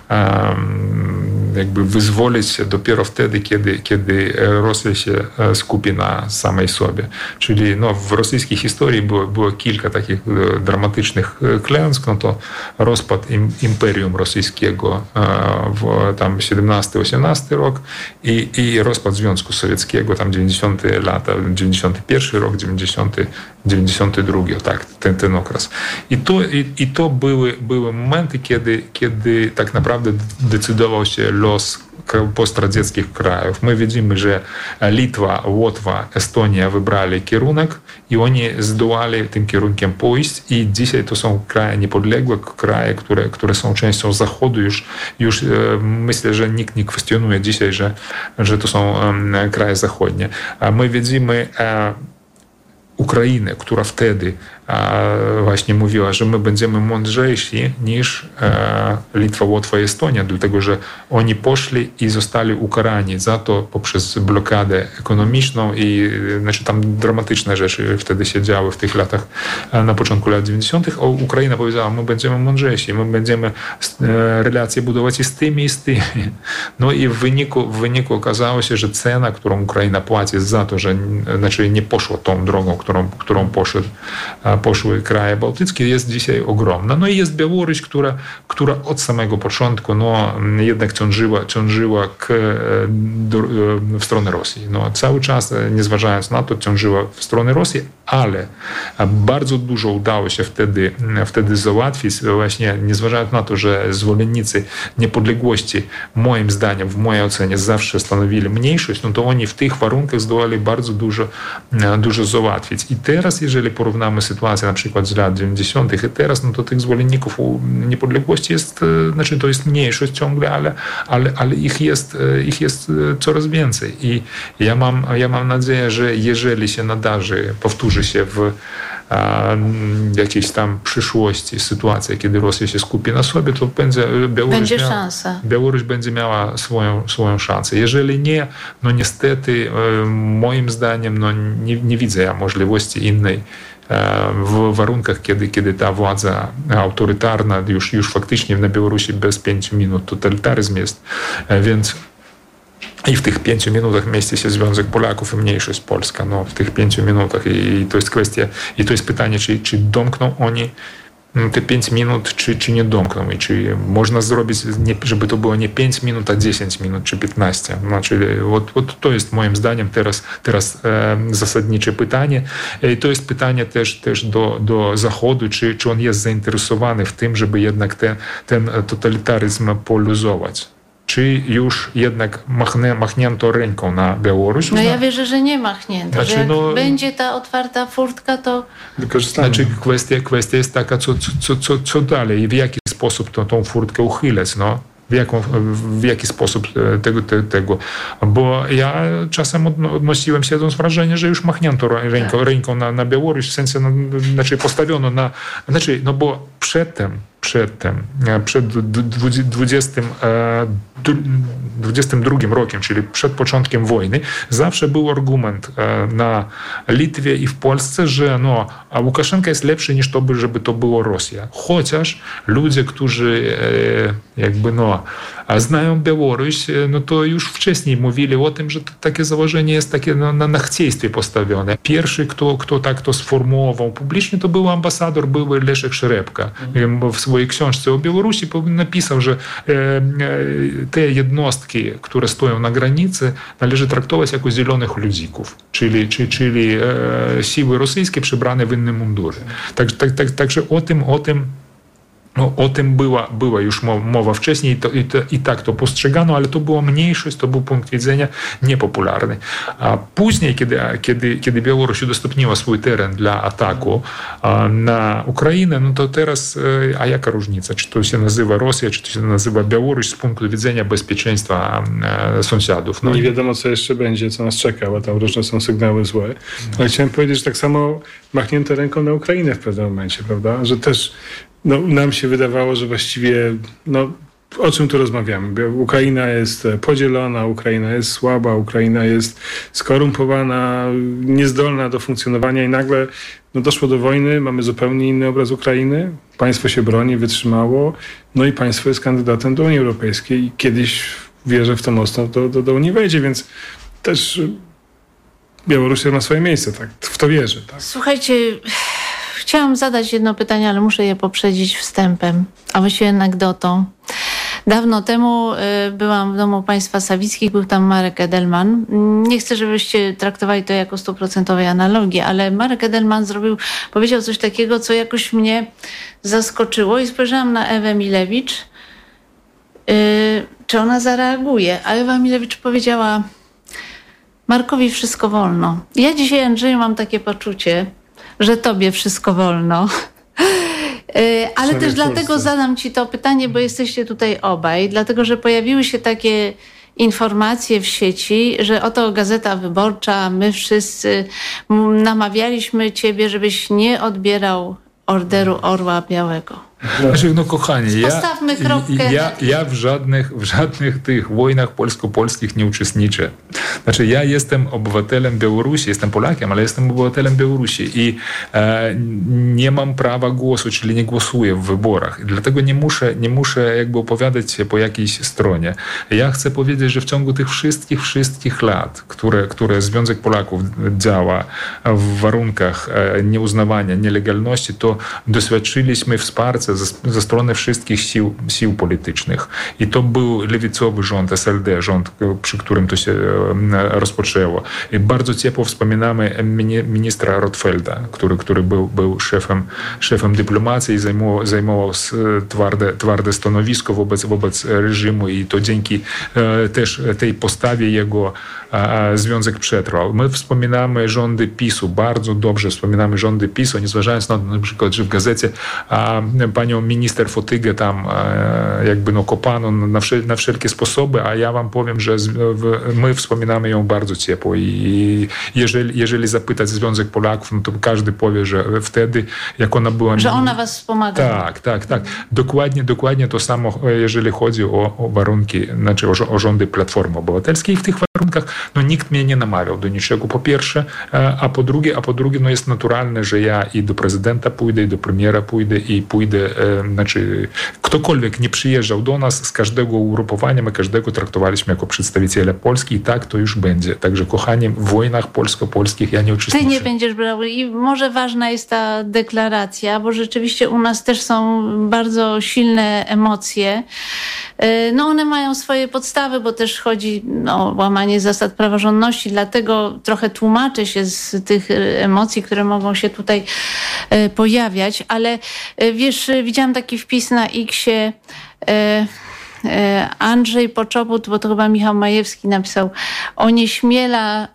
um, jakby wyzwolić się dopiero wtedy, kiedy, kiedy Rosja się skupi na samej sobie. Czyli no, w rosyjskiej historii było, było kilka takich dramatycznych klęsk, no to rozpad im, Imperium Rosyjskiego w tam siedemnasty osiemnasty rok i, i rozpad Związku Sowieckiego, tam dziewięćdziesiąte lata, dziewięćdziesiąty pierwszy rok, dziewięćdziesiąty, dziewięćdziesiąty drugi, tak, ten, ten okres. I to, i, i to były, były momenty, kiedy, kiedy tak naprawdę decydował się los postradzieckich krajów. My widzimy, że Litwa, Łotwa, Estonia wybrali kierunek i oni zdołali tym kierunkiem pójść i dzisiaj to są kraje niepodległe, kraje, które, które są częścią Zachodu. Już, już myślę, że nikt nie kwestionuje dzisiaj, że, że to są kraje zachodnie. A my widzimy Ukrainę, która wtedy właśnie mówiła, że my będziemy mądrzejsi niż Litwa, Łotwa i Estonia, dlatego że oni poszli i zostali ukarani za to poprzez blokadę ekonomiczną i znaczy tam dramatyczne rzeczy wtedy się działy w tych latach, na początku lat dziewięćdziesiątych. A Ukraina powiedziała, my będziemy mądrzejsi, my będziemy relacje budować i z tymi, i z tymi. No i w wyniku, w wyniku okazało się, że cena, którą Ukraina płaci za to, że znaczy nie poszła tą drogą, którą, którą poszedł poszły kraje bałtyckie, jest dzisiaj ogromna. No i jest Białoruś, która, która od samego początku no, jednak ciążyła, ciążyła k, do, w stronę Rosji. No, cały czas, nie zważając na to, ciążyła w stronę Rosji, ale bardzo dużo udało się wtedy, wtedy załatwić, właśnie nie zważając na to, że zwolennicy niepodległości, moim zdaniem, w mojej ocenie, zawsze stanowili mniejszość, no to oni w tych warunkach zdołali bardzo dużo, dużo załatwić. I teraz, jeżeli porównamy sytuację sytuacja na przykład z lat dziewięćdziesiątych i teraz, no to tych zwolenników niepodległości jest, znaczy to jest mniejszość ciągle, ale, ale, ale ich, jest, ich jest coraz więcej. I ja mam, ja mam nadzieję, że jeżeli się nadarzy, powtórzy się w jakiejś tam przyszłości sytuacja, kiedy Rosja się skupi na sobie, to będzie Białoruś, będzie miała, szansa. Białoruś będzie miała swoją, swoją szansę. Jeżeli nie, no niestety moim zdaniem no nie, nie widzę ja możliwości innej w warunkach, kiedy, kiedy ta władza autorytarna już, już faktycznie na Białorusi bez pięciu minut totalitaryzm jest, więc i w tych pięciu minutach mieści się Związek Polaków i mniejszość polska. No, w tych pięciu minutach. I to jest kwestia, i to jest pytanie, czy, czy domkną oni te pięć minut, czy, czy nie domkną. I czy można zrobić, nie, żeby to było nie pięć minut, a dziesięć minut, czy piętnaście. Znaczy, вот, вот to jest moim zdaniem teraz, teraz e, zasadnicze pytanie. I to jest pytanie też, też do, do Zachodu, czy, czy on jest zainteresowany w tym, żeby jednak ten, ten totalitaryzm poluzować. Czy już jednak machnie, machnięto ręką na Białoruś? No ja wierzę, że nie machnięto. Znaczy, że jak no, będzie ta otwarta furtka, to... Znaczy kwestia, kwestia jest taka, co, co, co, co dalej i w jaki sposób to, tą furtkę uchylać, no? W, jaką, w jaki sposób tego, tego. Bo ja czasem odnosiłem się do wrażenia, że już machnięto ręką, ręką na, na Białoruś, w sensie, no, znaczy postawiono na... Znaczy, no bo przedtem, przedtem, przed dwudziestym, dwudziestym drugim rokiem, czyli przed początkiem wojny, zawsze był argument na Litwie i w Polsce, że no, a Łukaszenka jest lepszy niż to, by, żeby to było Rosja. Chociaż ludzie, którzy jakby no, znają Białoruś, no to już wcześniej mówili o tym, że to takie założenie jest takie no, na, na chcieństwie postawione. Pierwszy, kto, kto tak to sformułował publicznie, to był ambasador, były Leszek Szerepka. Mhm. W swojej książce o Białorusi napisał, że e, e, te jednostki, które stoją na granicy, należy traktować jako zielonych ludzików, czyli, czyli, czyli e, siły rosyjskie przebrane w inne mundury. Tak, tak, tak, także o tym, o tym No, o tym była, była już mowa wcześniej i, to, i, to, i tak to postrzegano, ale to była mniejszość, to był punkt widzenia niepopularny. A później, kiedy, kiedy, kiedy Białoruś udostępniła swój teren dla ataku na Ukrainę, no to teraz, a jaka różnica? Czy to się nazywa Rosja, czy to się nazywa Białoruś z punktu widzenia bezpieczeństwa sąsiadów? No. Nie wiadomo, co jeszcze będzie, co nas czeka, bo tam różne są sygnały złe. Ale chciałem powiedzieć, że tak samo machnięto ręką na Ukrainę w pewnym momencie, prawda? Że też no, nam się wydawało, że właściwie, no, o czym tu rozmawiamy? Ukraina jest podzielona, Ukraina jest słaba, Ukraina jest skorumpowana, niezdolna do funkcjonowania i nagle no, doszło do wojny, mamy zupełnie inny obraz Ukrainy, państwo się broni, wytrzymało, no i państwo jest kandydatem do Unii Europejskiej i kiedyś wierzę w to mocno, do, do, do Unii wejdzie, więc też Białoruś ma swoje miejsce, tak, w to wierzę. Tak? Słuchajcie... Chciałam zadać jedno pytanie, ale muszę je poprzedzić wstępem, a właściwie anegdotą. Dawno temu byłam w domu państwa Sawickich, był tam Marek Edelman. Nie chcę, żebyście traktowali to jako stuprocentowej analogii, ale Marek Edelman zrobił, powiedział coś takiego, co jakoś mnie zaskoczyło i spojrzałam na Ewę Milewicz, yy, czy ona zareaguje. A Ewa Milewicz powiedziała: Markowi wszystko wolno. Ja dzisiaj, Andrzeju, mam takie poczucie, że tobie wszystko wolno. Ale Sobie też dlatego zadam ci to pytanie, bo jesteście tutaj obaj, dlatego że pojawiły się takie informacje w sieci, że oto Gazeta Wyborcza, my wszyscy namawialiśmy ciebie, żebyś nie odbierał Orderu Orła Białego. Znaczy, no kochani, ja, Postawmy kropkę. ja, ja w żadnych, w żadnych tych wojnach polsko-polskich nie uczestniczę. Znaczy, ja jestem obywatelem Białorusi, jestem Polakiem, ale jestem obywatelem Białorusi i e, nie mam prawa głosu, czyli nie głosuję w wyborach. I dlatego nie muszę, nie muszę jakby opowiadać się po jakiejś stronie. Ja chcę powiedzieć, że w ciągu tych wszystkich, wszystkich lat, które, które Związek Polaków działa w warunkach e, nieuznawania, nielegalności, to doświadczyliśmy wsparcia ze, ze strony wszystkich sił, sił politycznych. I to był lewicowy rząd, S L D, rząd, przy którym to się rozpoczęło. I bardzo ciepło wspominamy ministra Rotfelda, który, który był, był szefem, szefem dyplomacji i zajmował, zajmował twarde, twarde stanowisko wobec, wobec reżimu i to dzięki e, też tej postawie jego e, związek przetrwał. My wspominamy rządy PiSu, bardzo dobrze wspominamy rządy PiSu, nie zważając na na przykład, że w gazecie a, panią minister Fotygę tam a, jakby no kopano na, wszel, na wszelkie sposoby, a ja wam powiem, że z, w, my wspominamy ją bardzo ciepło i jeżeli, jeżeli zapytać Związek Polaków, no to każdy powie, że wtedy, jak ona była... Że ona was wspomaga. Tak, tak, tak. Dokładnie, dokładnie to samo, jeżeli chodzi o, o warunki, znaczy o, o rządy Platformy Obywatelskiej. I w tych warunkach no, nikt mnie nie namawiał do niczego, po pierwsze, a po drugie, a po drugie no, jest naturalne, że ja i do prezydenta pójdę, i do premiera pójdę, i pójdę, e, znaczy ktokolwiek nie przyjeżdżał do nas z każdego ugrupowania, my każdego traktowaliśmy jako przedstawiciela Polski i tak to już będzie. Także kochani, w wojnach polsko-polskich ja nie uczestniczę. Ty nie będziesz brał i może ważna jest ta deklaracja, bo rzeczywiście u nas też są bardzo silne emocje. No one mają swoje podstawy, bo też chodzi o łamanie zasad praworządności, dlatego trochę tłumaczę się z tych emocji, które mogą się tutaj pojawiać, ale wiesz, widziałam taki wpis na X-ie, Andrzej Poczobut, bo to chyba Michał Majewski napisał, onieśmiela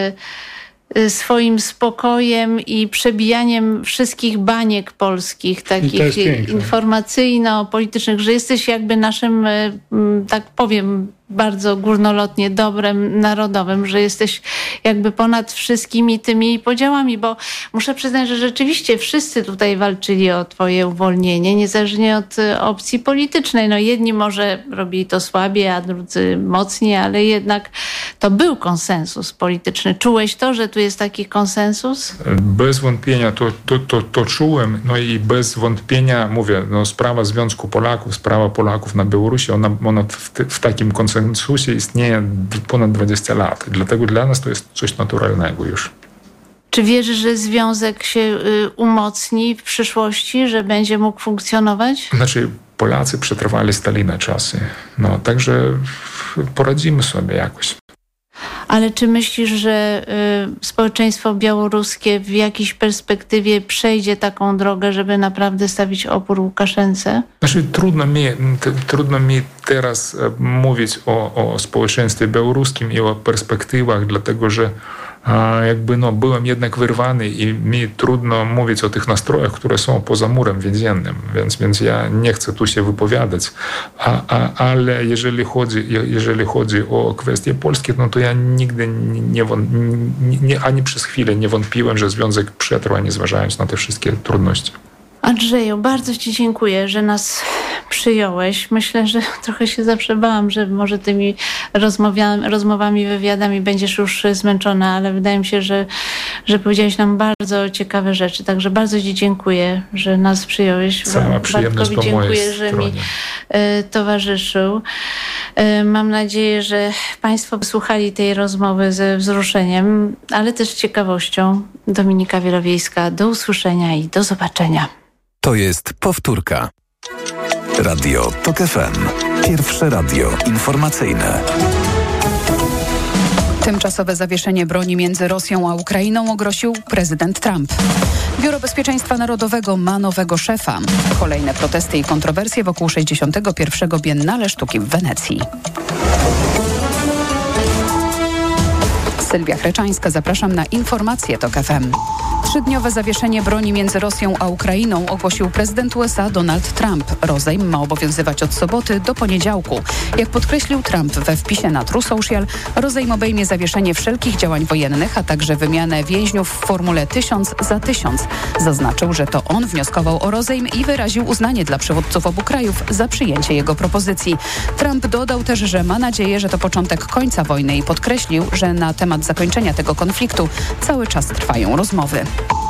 swoim spokojem i przebijaniem wszystkich baniek polskich, takich informacyjno-politycznych, że jesteś jakby naszym, tak powiem bardzo górnolotnie, dobrem narodowym, że jesteś jakby ponad wszystkimi tymi podziałami, bo muszę przyznać, że rzeczywiście wszyscy tutaj walczyli o twoje uwolnienie, niezależnie od opcji politycznej. No jedni może robili to słabiej, a drudzy mocniej, ale jednak to był konsensus polityczny. Czułeś to, że tu jest taki konsensus? Bez wątpienia to, to, to, to czułem, no i bez wątpienia mówię, no sprawa Związku Polaków, sprawa Polaków na Białorusi, ona, ona w, w takim konsensusie konsensusie istnieje ponad dwadzieścia lat. Dlatego dla nas to jest coś naturalnego już. Czy wierzysz, że związek się umocni w przyszłości, że będzie mógł funkcjonować? Znaczy, Polacy przetrwali Stalina czasy. No, także poradzimy sobie jakoś. Ale czy myślisz, że y, społeczeństwo białoruskie w jakiejś perspektywie przejdzie taką drogę, żeby naprawdę stawić opór Łukaszence? Znaczy, trudno mi, t, trudno mi teraz mówić o, o społeczeństwie białoruskim i o perspektywach, dlatego że a jakby no, byłem jednak wyrwany i mi trudno mówić o tych nastrojach, które są poza murem więziennym, więc, więc ja nie chcę tu się wypowiadać. A, a, ale jeżeli chodzi, jeżeli chodzi o kwestie polskie, no to ja nigdy nie, nie, nie, ani przez chwilę nie wątpiłem, że związek przetrwa, nie zważając na te wszystkie trudności. Andrzeju, bardzo ci dziękuję, że nas przyjąłeś. Myślę, że trochę się zawsze bałam, że może tymi rozmowami, wywiadami będziesz już zmęczona, ale wydaje mi się, że, że powiedziałeś nam bardzo ciekawe rzeczy. Także bardzo ci dziękuję, że nas przyjąłeś. Sama przyjemność po dziękuję, mojej że stronie. mi y, towarzyszył. Y, mam nadzieję, że państwo wysłuchali tej rozmowy ze wzruszeniem, ale też z ciekawością. Dominika Wielowiejska, do usłyszenia i do zobaczenia. To jest powtórka. Radio TOK F M. Pierwsze radio informacyjne. Tymczasowe zawieszenie broni między Rosją a Ukrainą ogłosił prezydent Trump. Biuro Bezpieczeństwa Narodowego ma nowego szefa. Kolejne protesty i kontrowersje wokół sześćdziesiątego pierwszego Biennale Sztuki w Wenecji. Sylwia Chreczańska, zapraszam na informacje TOK F M. Trzydniowe zawieszenie broni między Rosją a Ukrainą ogłosił prezydent U S A Donald Trump. Rozejm ma obowiązywać od soboty do poniedziałku. Jak podkreślił Trump we wpisie na True Social, rozejm obejmie zawieszenie wszelkich działań wojennych, a także wymianę więźniów w formule tysiąc za tysiąc. Zaznaczył, że to on wnioskował o rozejm i wyraził uznanie dla przywódców obu krajów za przyjęcie jego propozycji. Trump dodał też, że ma nadzieję, że to początek końca wojny i podkreślił, że na temat zakończenia tego konfliktu cały czas trwają rozmowy.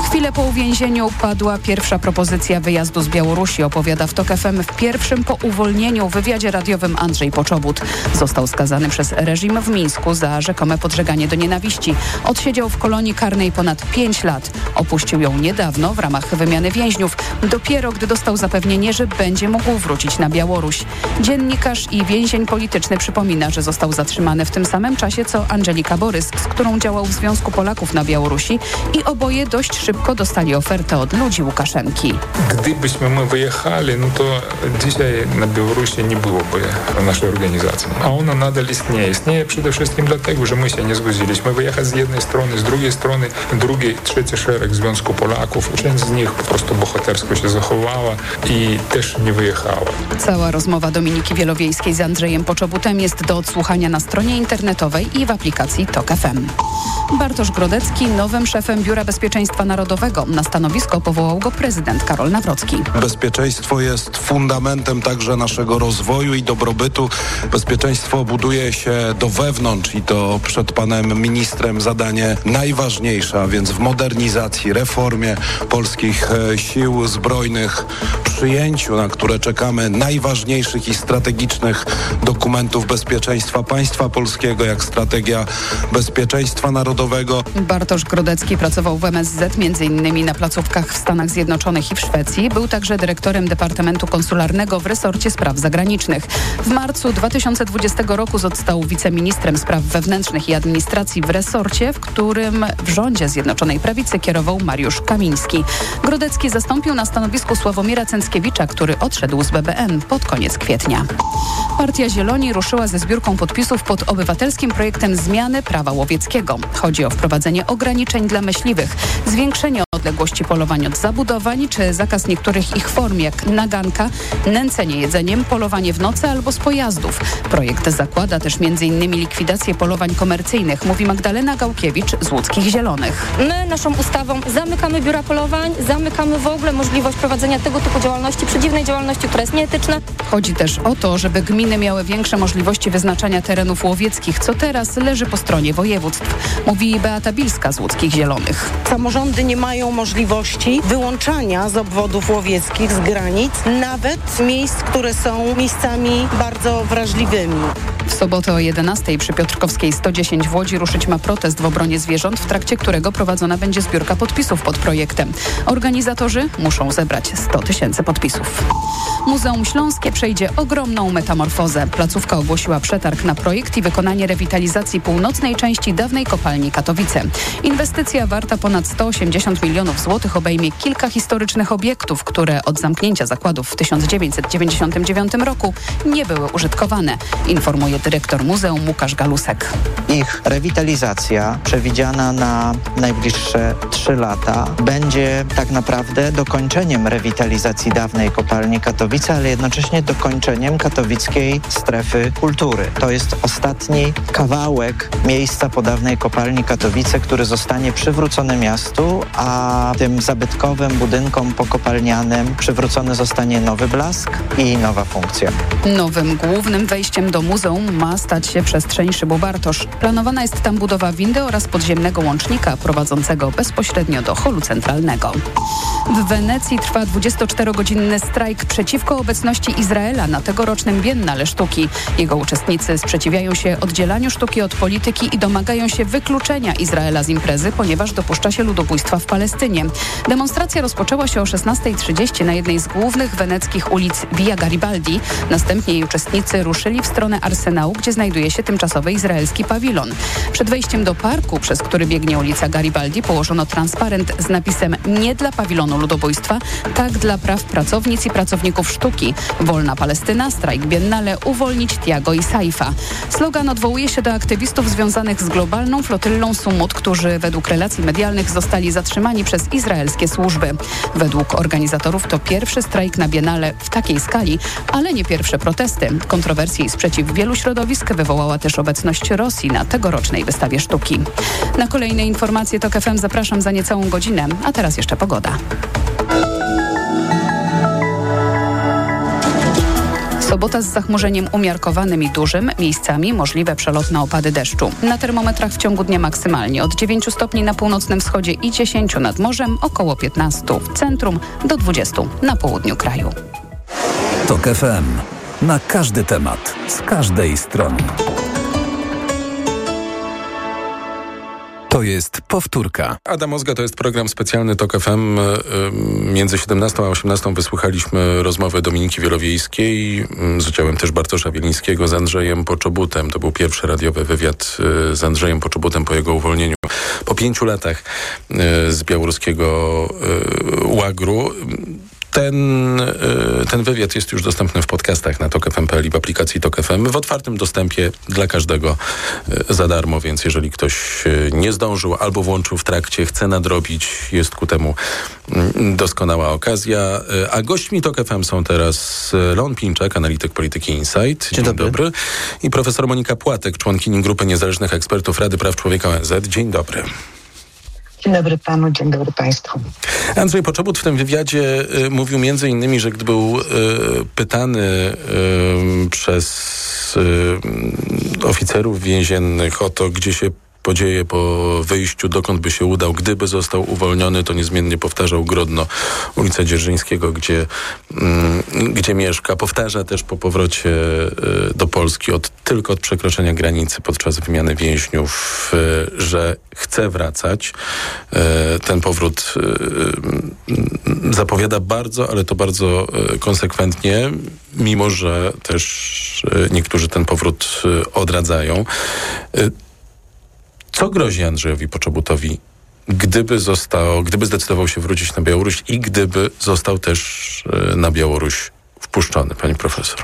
Chwilę po uwięzieniu padła pierwsza propozycja wyjazdu z Białorusi, opowiada w TOK F M w pierwszym po uwolnieniu wywiadzie radiowym Andrzej Poczobut. Został skazany przez reżim w Mińsku za rzekome podżeganie do nienawiści. Odsiedział w kolonii karnej ponad pięć lat. Opuścił ją niedawno w ramach wymiany więźniów, dopiero gdy dostał zapewnienie, że będzie mógł wrócić na Białoruś. Dziennikarz i więzień polityczny przypomina, że został zatrzymany w tym samym czasie co Andżelika Borys, z którą działał w Związku Polaków na Białorusi i oboje dość szybko dostali ofertę od ludzi Łukaszenki. Gdybyśmy my wyjechali, no to dzisiaj na Białorusi nie byłoby naszej organizacji. A ona nadal istnieje. Istnieje przede wszystkim dlatego, że my się nie zgodziliśmy wyjechać z jednej strony, z drugiej strony drugi, trzeci szereg Związku Polaków. Część z nich po prostu bohatersko się zachowała i też nie wyjechała. Cała rozmowa Dominiki Wielowiejskiej z Andrzejem Poczobutem jest do odsłuchania na stronie internetowej i w aplikacji TOK F M. Bartosz Grodecki nowym szefem Biura Bezpieczeństwa Narodowego. Na stanowisko powołał go prezydent Karol Nawrocki. Bezpieczeństwo jest fundamentem także naszego rozwoju i dobrobytu. Bezpieczeństwo buduje się do wewnątrz i to przed panem ministrem zadanie najważniejsze, a więc w modernizacji, reformie polskich sił zbrojnych, przyjęciu, na które czekamy, najważniejszych i strategicznych dokumentów bezpieczeństwa państwa polskiego, jak strategia bezpieczeństwa narodowego. Bartosz Grodecki pracował w M S Z między innymi na placówkach w Stanach Zjednoczonych i w Szwecji. Był także dyrektorem Departamentu Konsularnego w resorcie spraw zagranicznych. W marcu dwa tysiące dwudziestego roku został wiceministrem spraw wewnętrznych i administracji w resorcie, w którym w rządzie Zjednoczonej Prawicy kierował Mariusz Kamiński. Grodecki zastąpił na stanowisku Sławomira Cęckiewicza, który odszedł z B B N pod koniec kwietnia. Partia Zieloni ruszyła ze zbiórką podpisów pod obywatelskim projektem zmiany prawa łowieckiego. Chodzi o wprowadzenie ograniczeń dla myśliwych, zwiększenie odległości polowań od zabudowań czy zakaz niektórych ich form jak naganka, nęcenie jedzeniem, polowanie w nocy albo z pojazdów. Projekt zakłada też między innymi likwidację polowań komercyjnych, mówi Magdalena Gałkiewicz z Łódzkich Zielonych. My naszą ustawą zamykamy biura polowań, zamykamy w ogóle możliwość prowadzenia tego typu działalności, przedziwnej działalności, która jest nieetyczna. Chodzi też o to, żeby gminy miały większe możliwości wyznaczania terenów łowieckich, co teraz leży po stronie województw, mówi Beata Bilska z Łódzkich Zielonych. Samorządy nie mają możliwości wyłączania z obwodów łowieckich, z granic, nawet miejsc, które są miejscami bardzo wrażliwymi. W sobotę o jedenastej przy Piotrkowskiej sto dziesięć w Łodzi ruszyć ma protest w obronie zwierząt, w trakcie którego prowadzona będzie zbiórka podpisów pod projektem. Organizatorzy muszą zebrać sto tysięcy podpisów. Muzeum Śląskie przejdzie ogromną metamorfozę. Placówka ogłosiła przetarg na projekt i wykonanie rewitalizacji północnej części dawnej kopalni Katowice. Inwestycja warta ponad sto osiemdziesiąt milionów złotych obejmie kilka historycznych obiektów, które od zamknięcia zakładów w tysiąc dziewięćset dziewięćdziesiątym dziewiątym roku nie były użytkowane, informuje dyrektor muzeum Łukasz Galusek. Ich rewitalizacja przewidziana na najbliższe trzy lata będzie tak naprawdę dokończeniem rewitalizacji dawnej kopalni Katowice, ale jednocześnie dokończeniem katowickiej strefy kultury. To jest ostatni kawałek miejsca po dawnej kopalni Katowice, który zostanie przywrócony miastu, a tym zabytkowym budynkom pokopalnianym przywrócony zostanie nowy blask i nowa funkcja. Nowym głównym wejściem do muzeum ma stać się przestrzeń Szybu Bartosz. Planowana jest tam budowa windy oraz podziemnego łącznika prowadzącego bezpośrednio do holu centralnego. W Wenecji trwa dwudziestoczterogodzinny strajk przeciwko obecności Izraela na tegorocznym Biennale Sztuki. Jego uczestnicy sprzeciwiają się oddzielaniu sztuki od polityki i domagają się wykluczenia Izraela z imprezy, ponieważ dopuszcza się ludobójstwa w Palestynie. Demonstracja rozpoczęła się o szesnastej trzydzieści na jednej z głównych weneckich ulic Via Garibaldi. Następnie jej uczestnicy ruszyli w stronę Arsenału, gdzie znajduje się tymczasowy izraelski pawilon. Przed wejściem do parku, przez który biegnie ulica Garibaldi, położono transparent z napisem „Nie dla pawilonu ludobójstwa, tak dla praw pracownic i pracowników sztuki. Wolna Palestyna, strajk Biennale, uwolnić Tiago i Saifa”. Slogan odwołuje się do aktywistów związanych z globalną flotyllą Sumut, którzy według relacji medialnych zostali zatrzymani przez izraelskie służby. Według organizatorów to pierwszy strajk na Biennale w takiej skali, ale nie pierwsze protesty. Kontrowersje i sprzeciw wielu środowisk wywołała też obecność Rosji na tegorocznej wystawie sztuki. Na kolejne informacje TOK F M zapraszam za niecałą godzinę, a teraz jeszcze pogoda. Sobota z zachmurzeniem umiarkowanym i dużym, miejscami możliwe przelotne opady deszczu. Na termometrach w ciągu dnia maksymalnie od dziewięciu stopni na północnym wschodzie i dziesięciu nad morzem, około piętnastu w centrum do dwudziestu na południu kraju. TOK F M. Na każdy temat, z każdej strony. To jest Powtórka. Adam Ozga, to jest program specjalny TOK F M. Między siedemnastą a osiemnastą wysłuchaliśmy rozmowy Dominiki Wielowiejskiej z udziałem też Bartosza Wielińskiego z Andrzejem Poczobutem. To był pierwszy radiowy wywiad z Andrzejem Poczobutem po jego uwolnieniu. Po pięciu latach z białoruskiego łagru. Ten, ten wywiad jest już dostępny w podcastach na tok f m kropka p l i w aplikacji TOK F M w otwartym dostępie dla każdego za darmo, więc jeżeli ktoś nie zdążył albo włączył w trakcie, chce nadrobić, jest ku temu doskonała okazja. A gośćmi TOK F M są teraz Leon Pinczak, analityk polityki Insight. Dzień, Dzień dobry. dobry. I profesor Monika Płatek, członkini Grupy Niezależnych Ekspertów Rady Praw Człowieka O N Z. Dzień dobry. Dzień dobry panu, dzień dobry państwu. Andrzej Poczobut w tym wywiadzie y, mówił między innymi, że gdy był y, pytany y, przez y, oficerów więziennych o to, gdzie się podzieje po wyjściu, dokąd by się udał, gdyby został uwolniony, to niezmiennie powtarzał Grodno, ulica Dzierżyńskiego, gdzie, mm, gdzie mieszka. Powtarza też po powrocie y, do Polski, od, tylko od przekroczenia granicy podczas wymiany więźniów, y, że chce wracać. Y, ten powrót y, y, zapowiada bardzo, ale to bardzo y, konsekwentnie, mimo że też y, niektórzy ten powrót y, odradzają. Y, Co grozi Andrzejowi Poczobutowi, gdyby został, gdyby zdecydował się wrócić na Białoruś i gdyby został też na Białoruś wpuszczony, pani profesor?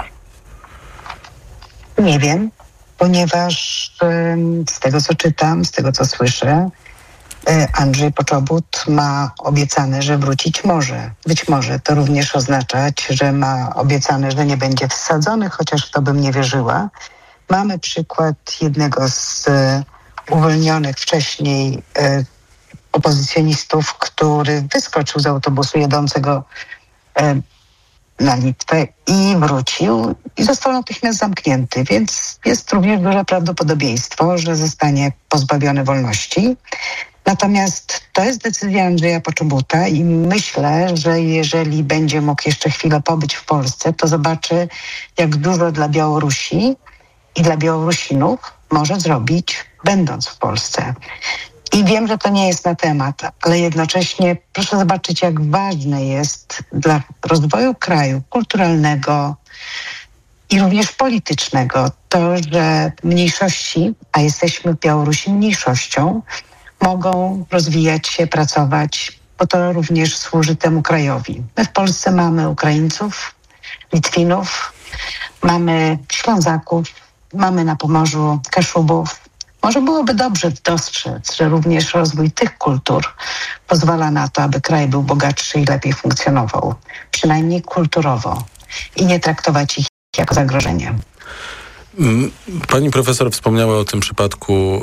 Nie wiem, ponieważ z tego, co czytam, z tego, co słyszę, Andrzej Poczobut ma obiecane, że wrócić może. Być może to również oznaczać, że ma obiecane, że nie będzie wsadzony, chociaż w to bym nie wierzyła. Mamy przykład jednego z uwolnionych wcześniej e, opozycjonistów, który wyskoczył z autobusu jadącego e, na Litwę i wrócił i został natychmiast zamknięty, więc jest również duże prawdopodobieństwo, że zostanie pozbawiony wolności. Natomiast to jest decyzja Andrzeja Poczobuta i myślę, że jeżeli będzie mógł jeszcze chwilę pobyć w Polsce, to zobaczy, jak dużo dla Białorusi i dla Białorusinów może zrobić, będąc w Polsce. I wiem, że to nie jest na temat, ale jednocześnie proszę zobaczyć, jak ważne jest dla rozwoju kraju kulturalnego i również politycznego to, że mniejszości, a jesteśmy w Białorusi mniejszością, mogą rozwijać się, pracować, bo to również służy temu krajowi. My w Polsce mamy Ukraińców, Litwinów, mamy Ślązaków, mamy na Pomorzu Kaszubów. Może byłoby dobrze dostrzec, że również rozwój tych kultur pozwala na to, aby kraj był bogatszy i lepiej funkcjonował, przynajmniej kulturowo, i nie traktować ich jako zagrożenie. Pani profesor wspomniała o tym przypadku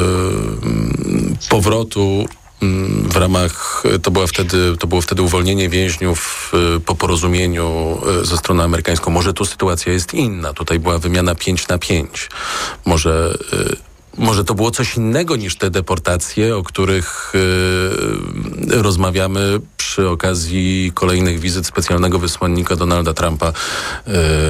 yy, powrotu w ramach, to, była wtedy, to było wtedy uwolnienie więźniów po porozumieniu ze stroną amerykańską. Może tu sytuacja jest inna. Tutaj była wymiana pięć na pięć. Może, może to było coś innego niż te deportacje, o których yy, rozmawiamy przy okazji kolejnych wizyt specjalnego wysłannika Donalda Trumpa yy,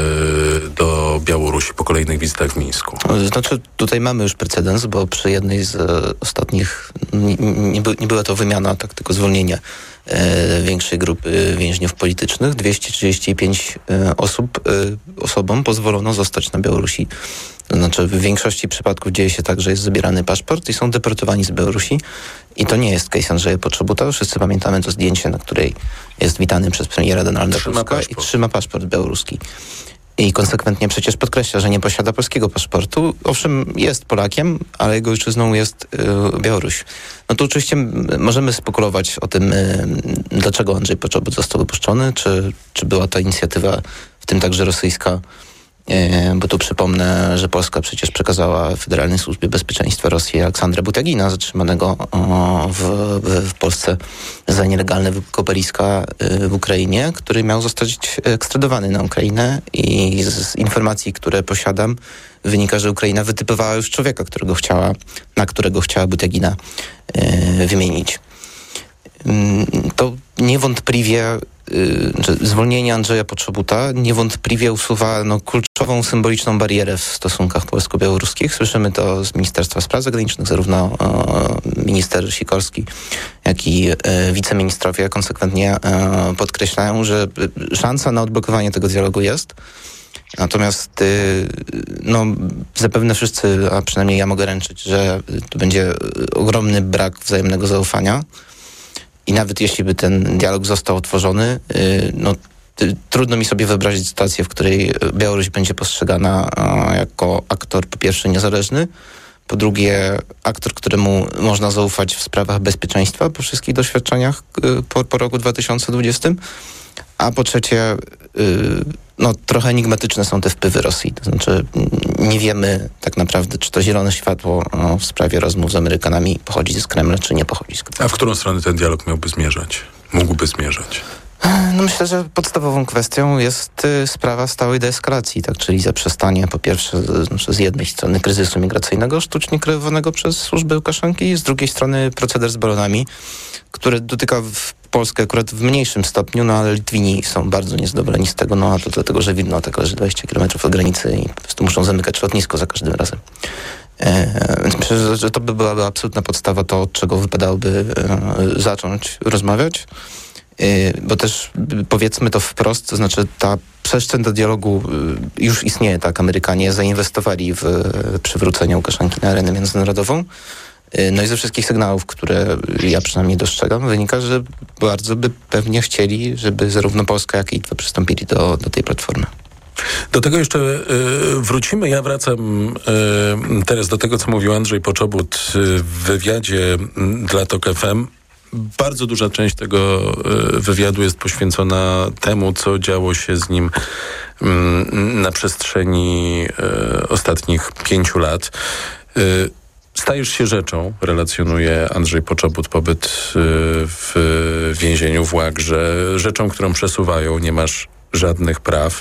do Białorusi, po kolejnych wizytach w Mińsku. Znaczy, tutaj mamy już precedens, bo przy jednej z e, ostatnich, nie, nie, by, nie była to wymiana, tak tylko zwolnienie e, większej grupy więźniów politycznych. dwieście trzydzieści pięć e, osób, e, osobom pozwolono zostać na Białorusi. To znaczy, w większości przypadków dzieje się tak, że jest zabierany paszport i są deportowani z Białorusi. I to nie jest case Andrzeja Poczobuta. Wszyscy pamiętamy to zdjęcie, na której jest witany przez premiera Donalda Tuska i trzyma paszport białoruski. I konsekwentnie przecież podkreśla, że nie posiada polskiego paszportu. Owszem, jest Polakiem, ale jego ojczyzną jest yy, Białoruś. No to oczywiście możemy spekulować o tym, yy, dlaczego Andrzej Poczobut został wypuszczony, czy, czy była to inicjatywa, w tym także rosyjska, bo tu przypomnę, że Polska przecież przekazała Federalnej Służbie Bezpieczeństwa Rosji Aleksandra Butagina, zatrzymanego w, w Polsce za nielegalne wykopaliska w Ukrainie, który miał zostać ekstradowany na Ukrainę i z informacji, które posiadam, wynika, że Ukraina wytypowała już człowieka, którego chciała, na którego chciała Butagina wymienić. To niewątpliwie że zwolnienie Andrzeja Poczobuta niewątpliwie usuwa no, kluczową symboliczną barierę w stosunkach polsko-białoruskich. Słyszymy to z Ministerstwa Spraw Zagranicznych, zarówno e, minister Sikorski, jak i e, wiceministrowie konsekwentnie e, podkreślają, że szansa na odblokowanie tego dialogu jest. Natomiast y, no, zapewne wszyscy, a przynajmniej ja mogę ręczyć, że tu będzie ogromny brak wzajemnego zaufania. I nawet jeśli by ten dialog został otworzony, no trudno mi sobie wyobrazić sytuację, w której Białoruś będzie postrzegana jako aktor po pierwsze niezależny, po drugie aktor, któremu można zaufać w sprawach bezpieczeństwa po wszystkich doświadczeniach po, po roku dwa tysiące dwudziestym, a po trzecie no trochę enigmatyczne są te wpływy Rosji. To znaczy nie wiemy tak naprawdę, czy to zielone światło no, w sprawie rozmów z Amerykanami pochodzi z Kremla, czy nie pochodzi z Kremla. A w którą stronę ten dialog miałby zmierzać? Mógłby zmierzać? No myślę, że podstawową kwestią jest y, sprawa stałej deeskalacji, tak, czyli zaprzestanie po pierwsze z, z jednej strony kryzysu migracyjnego sztucznie kreowanego przez służby Łukaszenki, z drugiej strony proceder z balonami, który dotyka w Polskę akurat w mniejszym stopniu, no ale Litwini są bardzo niezadowoleni z tego, no a to dlatego, że widno tak leży dwadzieścia kilometrów od granicy i po prostu muszą zamykać lotnisko za każdym razem. E, więc myślę, że, że to by byłaby absolutna podstawa, to od czego wypadałoby e, zacząć rozmawiać. Bo też powiedzmy to wprost, to znaczy ta przestrzeń do dialogu już istnieje, tak? Amerykanie zainwestowali w przywrócenie Łukaszenki na arenę międzynarodową. No i ze wszystkich sygnałów, które ja przynajmniej dostrzegam, wynika, że bardzo by pewnie chcieli, żeby zarówno Polska, jak i Litwa przystąpili do, do tej platformy. Do tego jeszcze y, wrócimy. Ja wracam y, teraz do tego, co mówił Andrzej Poczobut w wywiadzie dla TOK F M. Bardzo duża część tego wywiadu jest poświęcona temu, co działo się z nim na przestrzeni ostatnich pięciu lat. Stajesz się rzeczą, relacjonuje Andrzej Poczobut, pobyt w więzieniu w Łagrze, rzeczą, którą przesuwają, nie masz żadnych praw.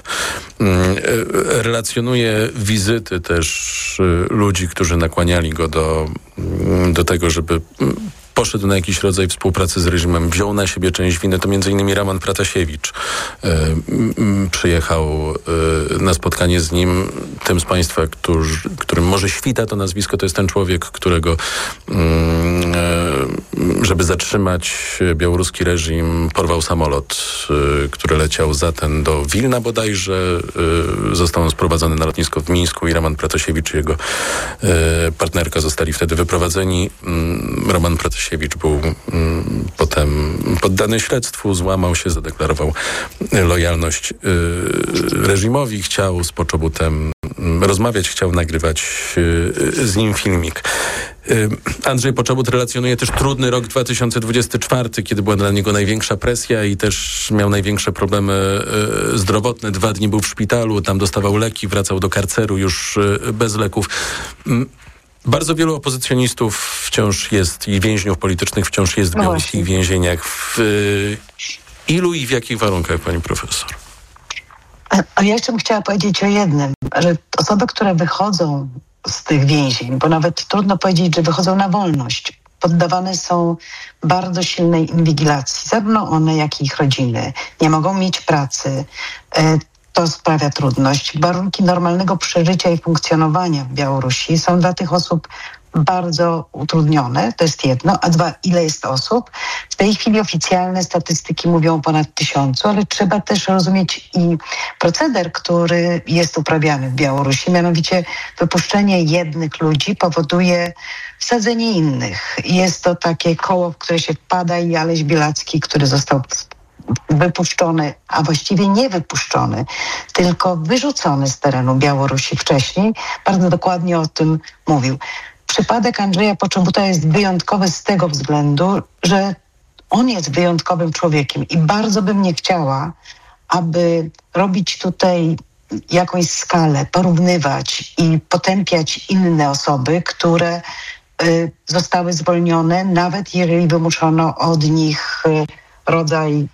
Relacjonuje wizyty też ludzi, którzy nakłaniali go do, do tego, żeby poszedł na jakiś rodzaj współpracy z reżimem, wziął na siebie część winy, to między innymi Roman Pratasiewicz y, y, przyjechał y, na spotkanie z nim. Tym z Państwa, którzy, którym może świta to nazwisko, to jest ten człowiek, którego y, y, żeby zatrzymać białoruski reżim, porwał samolot, y, który leciał zatem do Wilna bodajże. Y, został on sprowadzony na lotnisko w Mińsku i Roman Pratasiewicz i jego y, partnerka zostali wtedy wyprowadzeni. Y, Roman Pratasiewicz Siewicz był mm, potem poddany śledztwu, złamał się, zadeklarował lojalność y, reżimowi, chciał z Poczobutem y, rozmawiać, chciał nagrywać y, z nim filmik. Y, Andrzej Poczobut relacjonuje też trudny rok dwa tysiące dwudziesty czwarty, kiedy była dla niego największa presja i też miał największe problemy y, zdrowotne. Dwa dni był w szpitalu, tam dostawał leki, wracał do karceru już y, bez leków. Y, Bardzo wielu opozycjonistów wciąż jest i więźniów politycznych wciąż jest w białoruskich no więzieniach. W y, ilu i w jakich warunkach, pani profesor? A ja jeszcze bym chciała powiedzieć o jednym, że osoby, które wychodzą z tych więzień, bo nawet trudno powiedzieć, że wychodzą na wolność, poddawane są bardzo silnej inwigilacji. Zarówno one, jak i ich rodziny. Nie mogą mieć pracy. Y, To sprawia trudność. Warunki normalnego przeżycia i funkcjonowania w Białorusi są dla tych osób bardzo utrudnione, to jest jedno, a dwa, ile jest osób. W tej chwili oficjalne statystyki mówią o ponad tysiącu, ale trzeba też rozumieć i proceder, który jest uprawiany w Białorusi, mianowicie wypuszczenie jednych ludzi powoduje wsadzenie innych. Jest to takie koło, w które się wpada i Aleś Bielacki, który został wypuszczony, a właściwie nie wypuszczony, tylko wyrzucony z terenu Białorusi wcześniej, bardzo dokładnie o tym mówił. Przypadek Andrzeja Poczobuta jest wyjątkowy z tego względu, że on jest wyjątkowym człowiekiem i bardzo bym nie chciała, aby robić tutaj jakąś skalę porównywać i potępiać inne osoby, które y, zostały zwolnione, nawet jeżeli wymuszono od nich y, rodzaj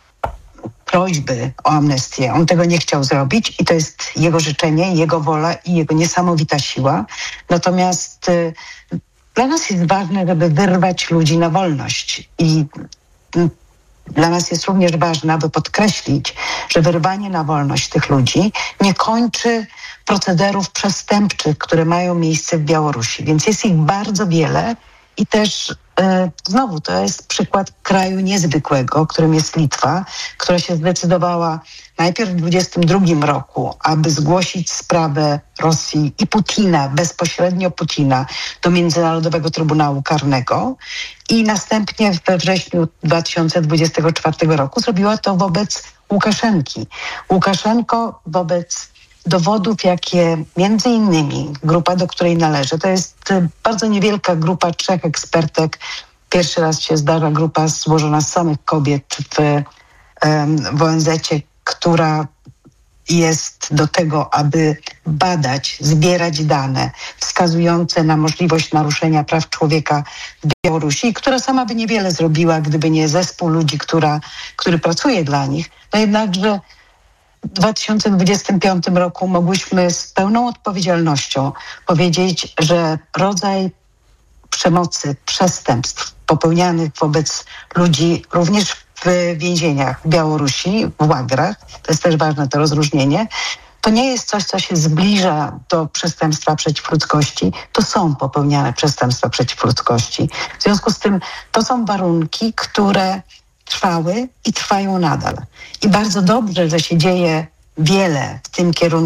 prośby o amnestię. On tego nie chciał zrobić i to jest jego życzenie, jego wola i jego niesamowita siła. Natomiast y, dla nas jest ważne, żeby wyrwać ludzi na wolność i y, dla nas jest również ważne, aby podkreślić, że wyrwanie na wolność tych ludzi nie kończy procederów przestępczych, które mają miejsce w Białorusi. Więc jest ich bardzo wiele i też e, znowu to jest przykład kraju niezwykłego, którym jest Litwa, która się zdecydowała najpierw w dwudziestym drugim roku, aby zgłosić sprawę Rosji i Putina, bezpośrednio Putina, do Międzynarodowego Trybunału Karnego i następnie we wrześniu dwa tysiące dwudziestego czwartego roku zrobiła to wobec Łukaszenki. Łukaszenko wobec dowodów, jakie między innymi grupa, do której należę, to jest bardzo niewielka grupa trzech ekspertek. Pierwszy raz się zdarza grupa złożona z samych kobiet w, w O N Z-cie, która jest do tego, aby badać, zbierać dane wskazujące na możliwość naruszenia praw człowieka w Białorusi, która sama by niewiele zrobiła, gdyby nie zespół ludzi, która, który pracuje dla nich. No jednakże w dwa tysiące dwudziestym piątym roku mogłyśmy z pełną odpowiedzialnością powiedzieć, że rodzaj przemocy, przestępstw popełnianych wobec ludzi również w więzieniach w Białorusi, w łagrach, to jest też ważne to rozróżnienie, to nie jest coś, co się zbliża do przestępstwa przeciw ludzkości, to są popełniane przestępstwa przeciw ludzkości. W związku z tym to są warunki, które trwały i trwają nadal. I bardzo dobrze, że się dzieje wiele w tym kierunku,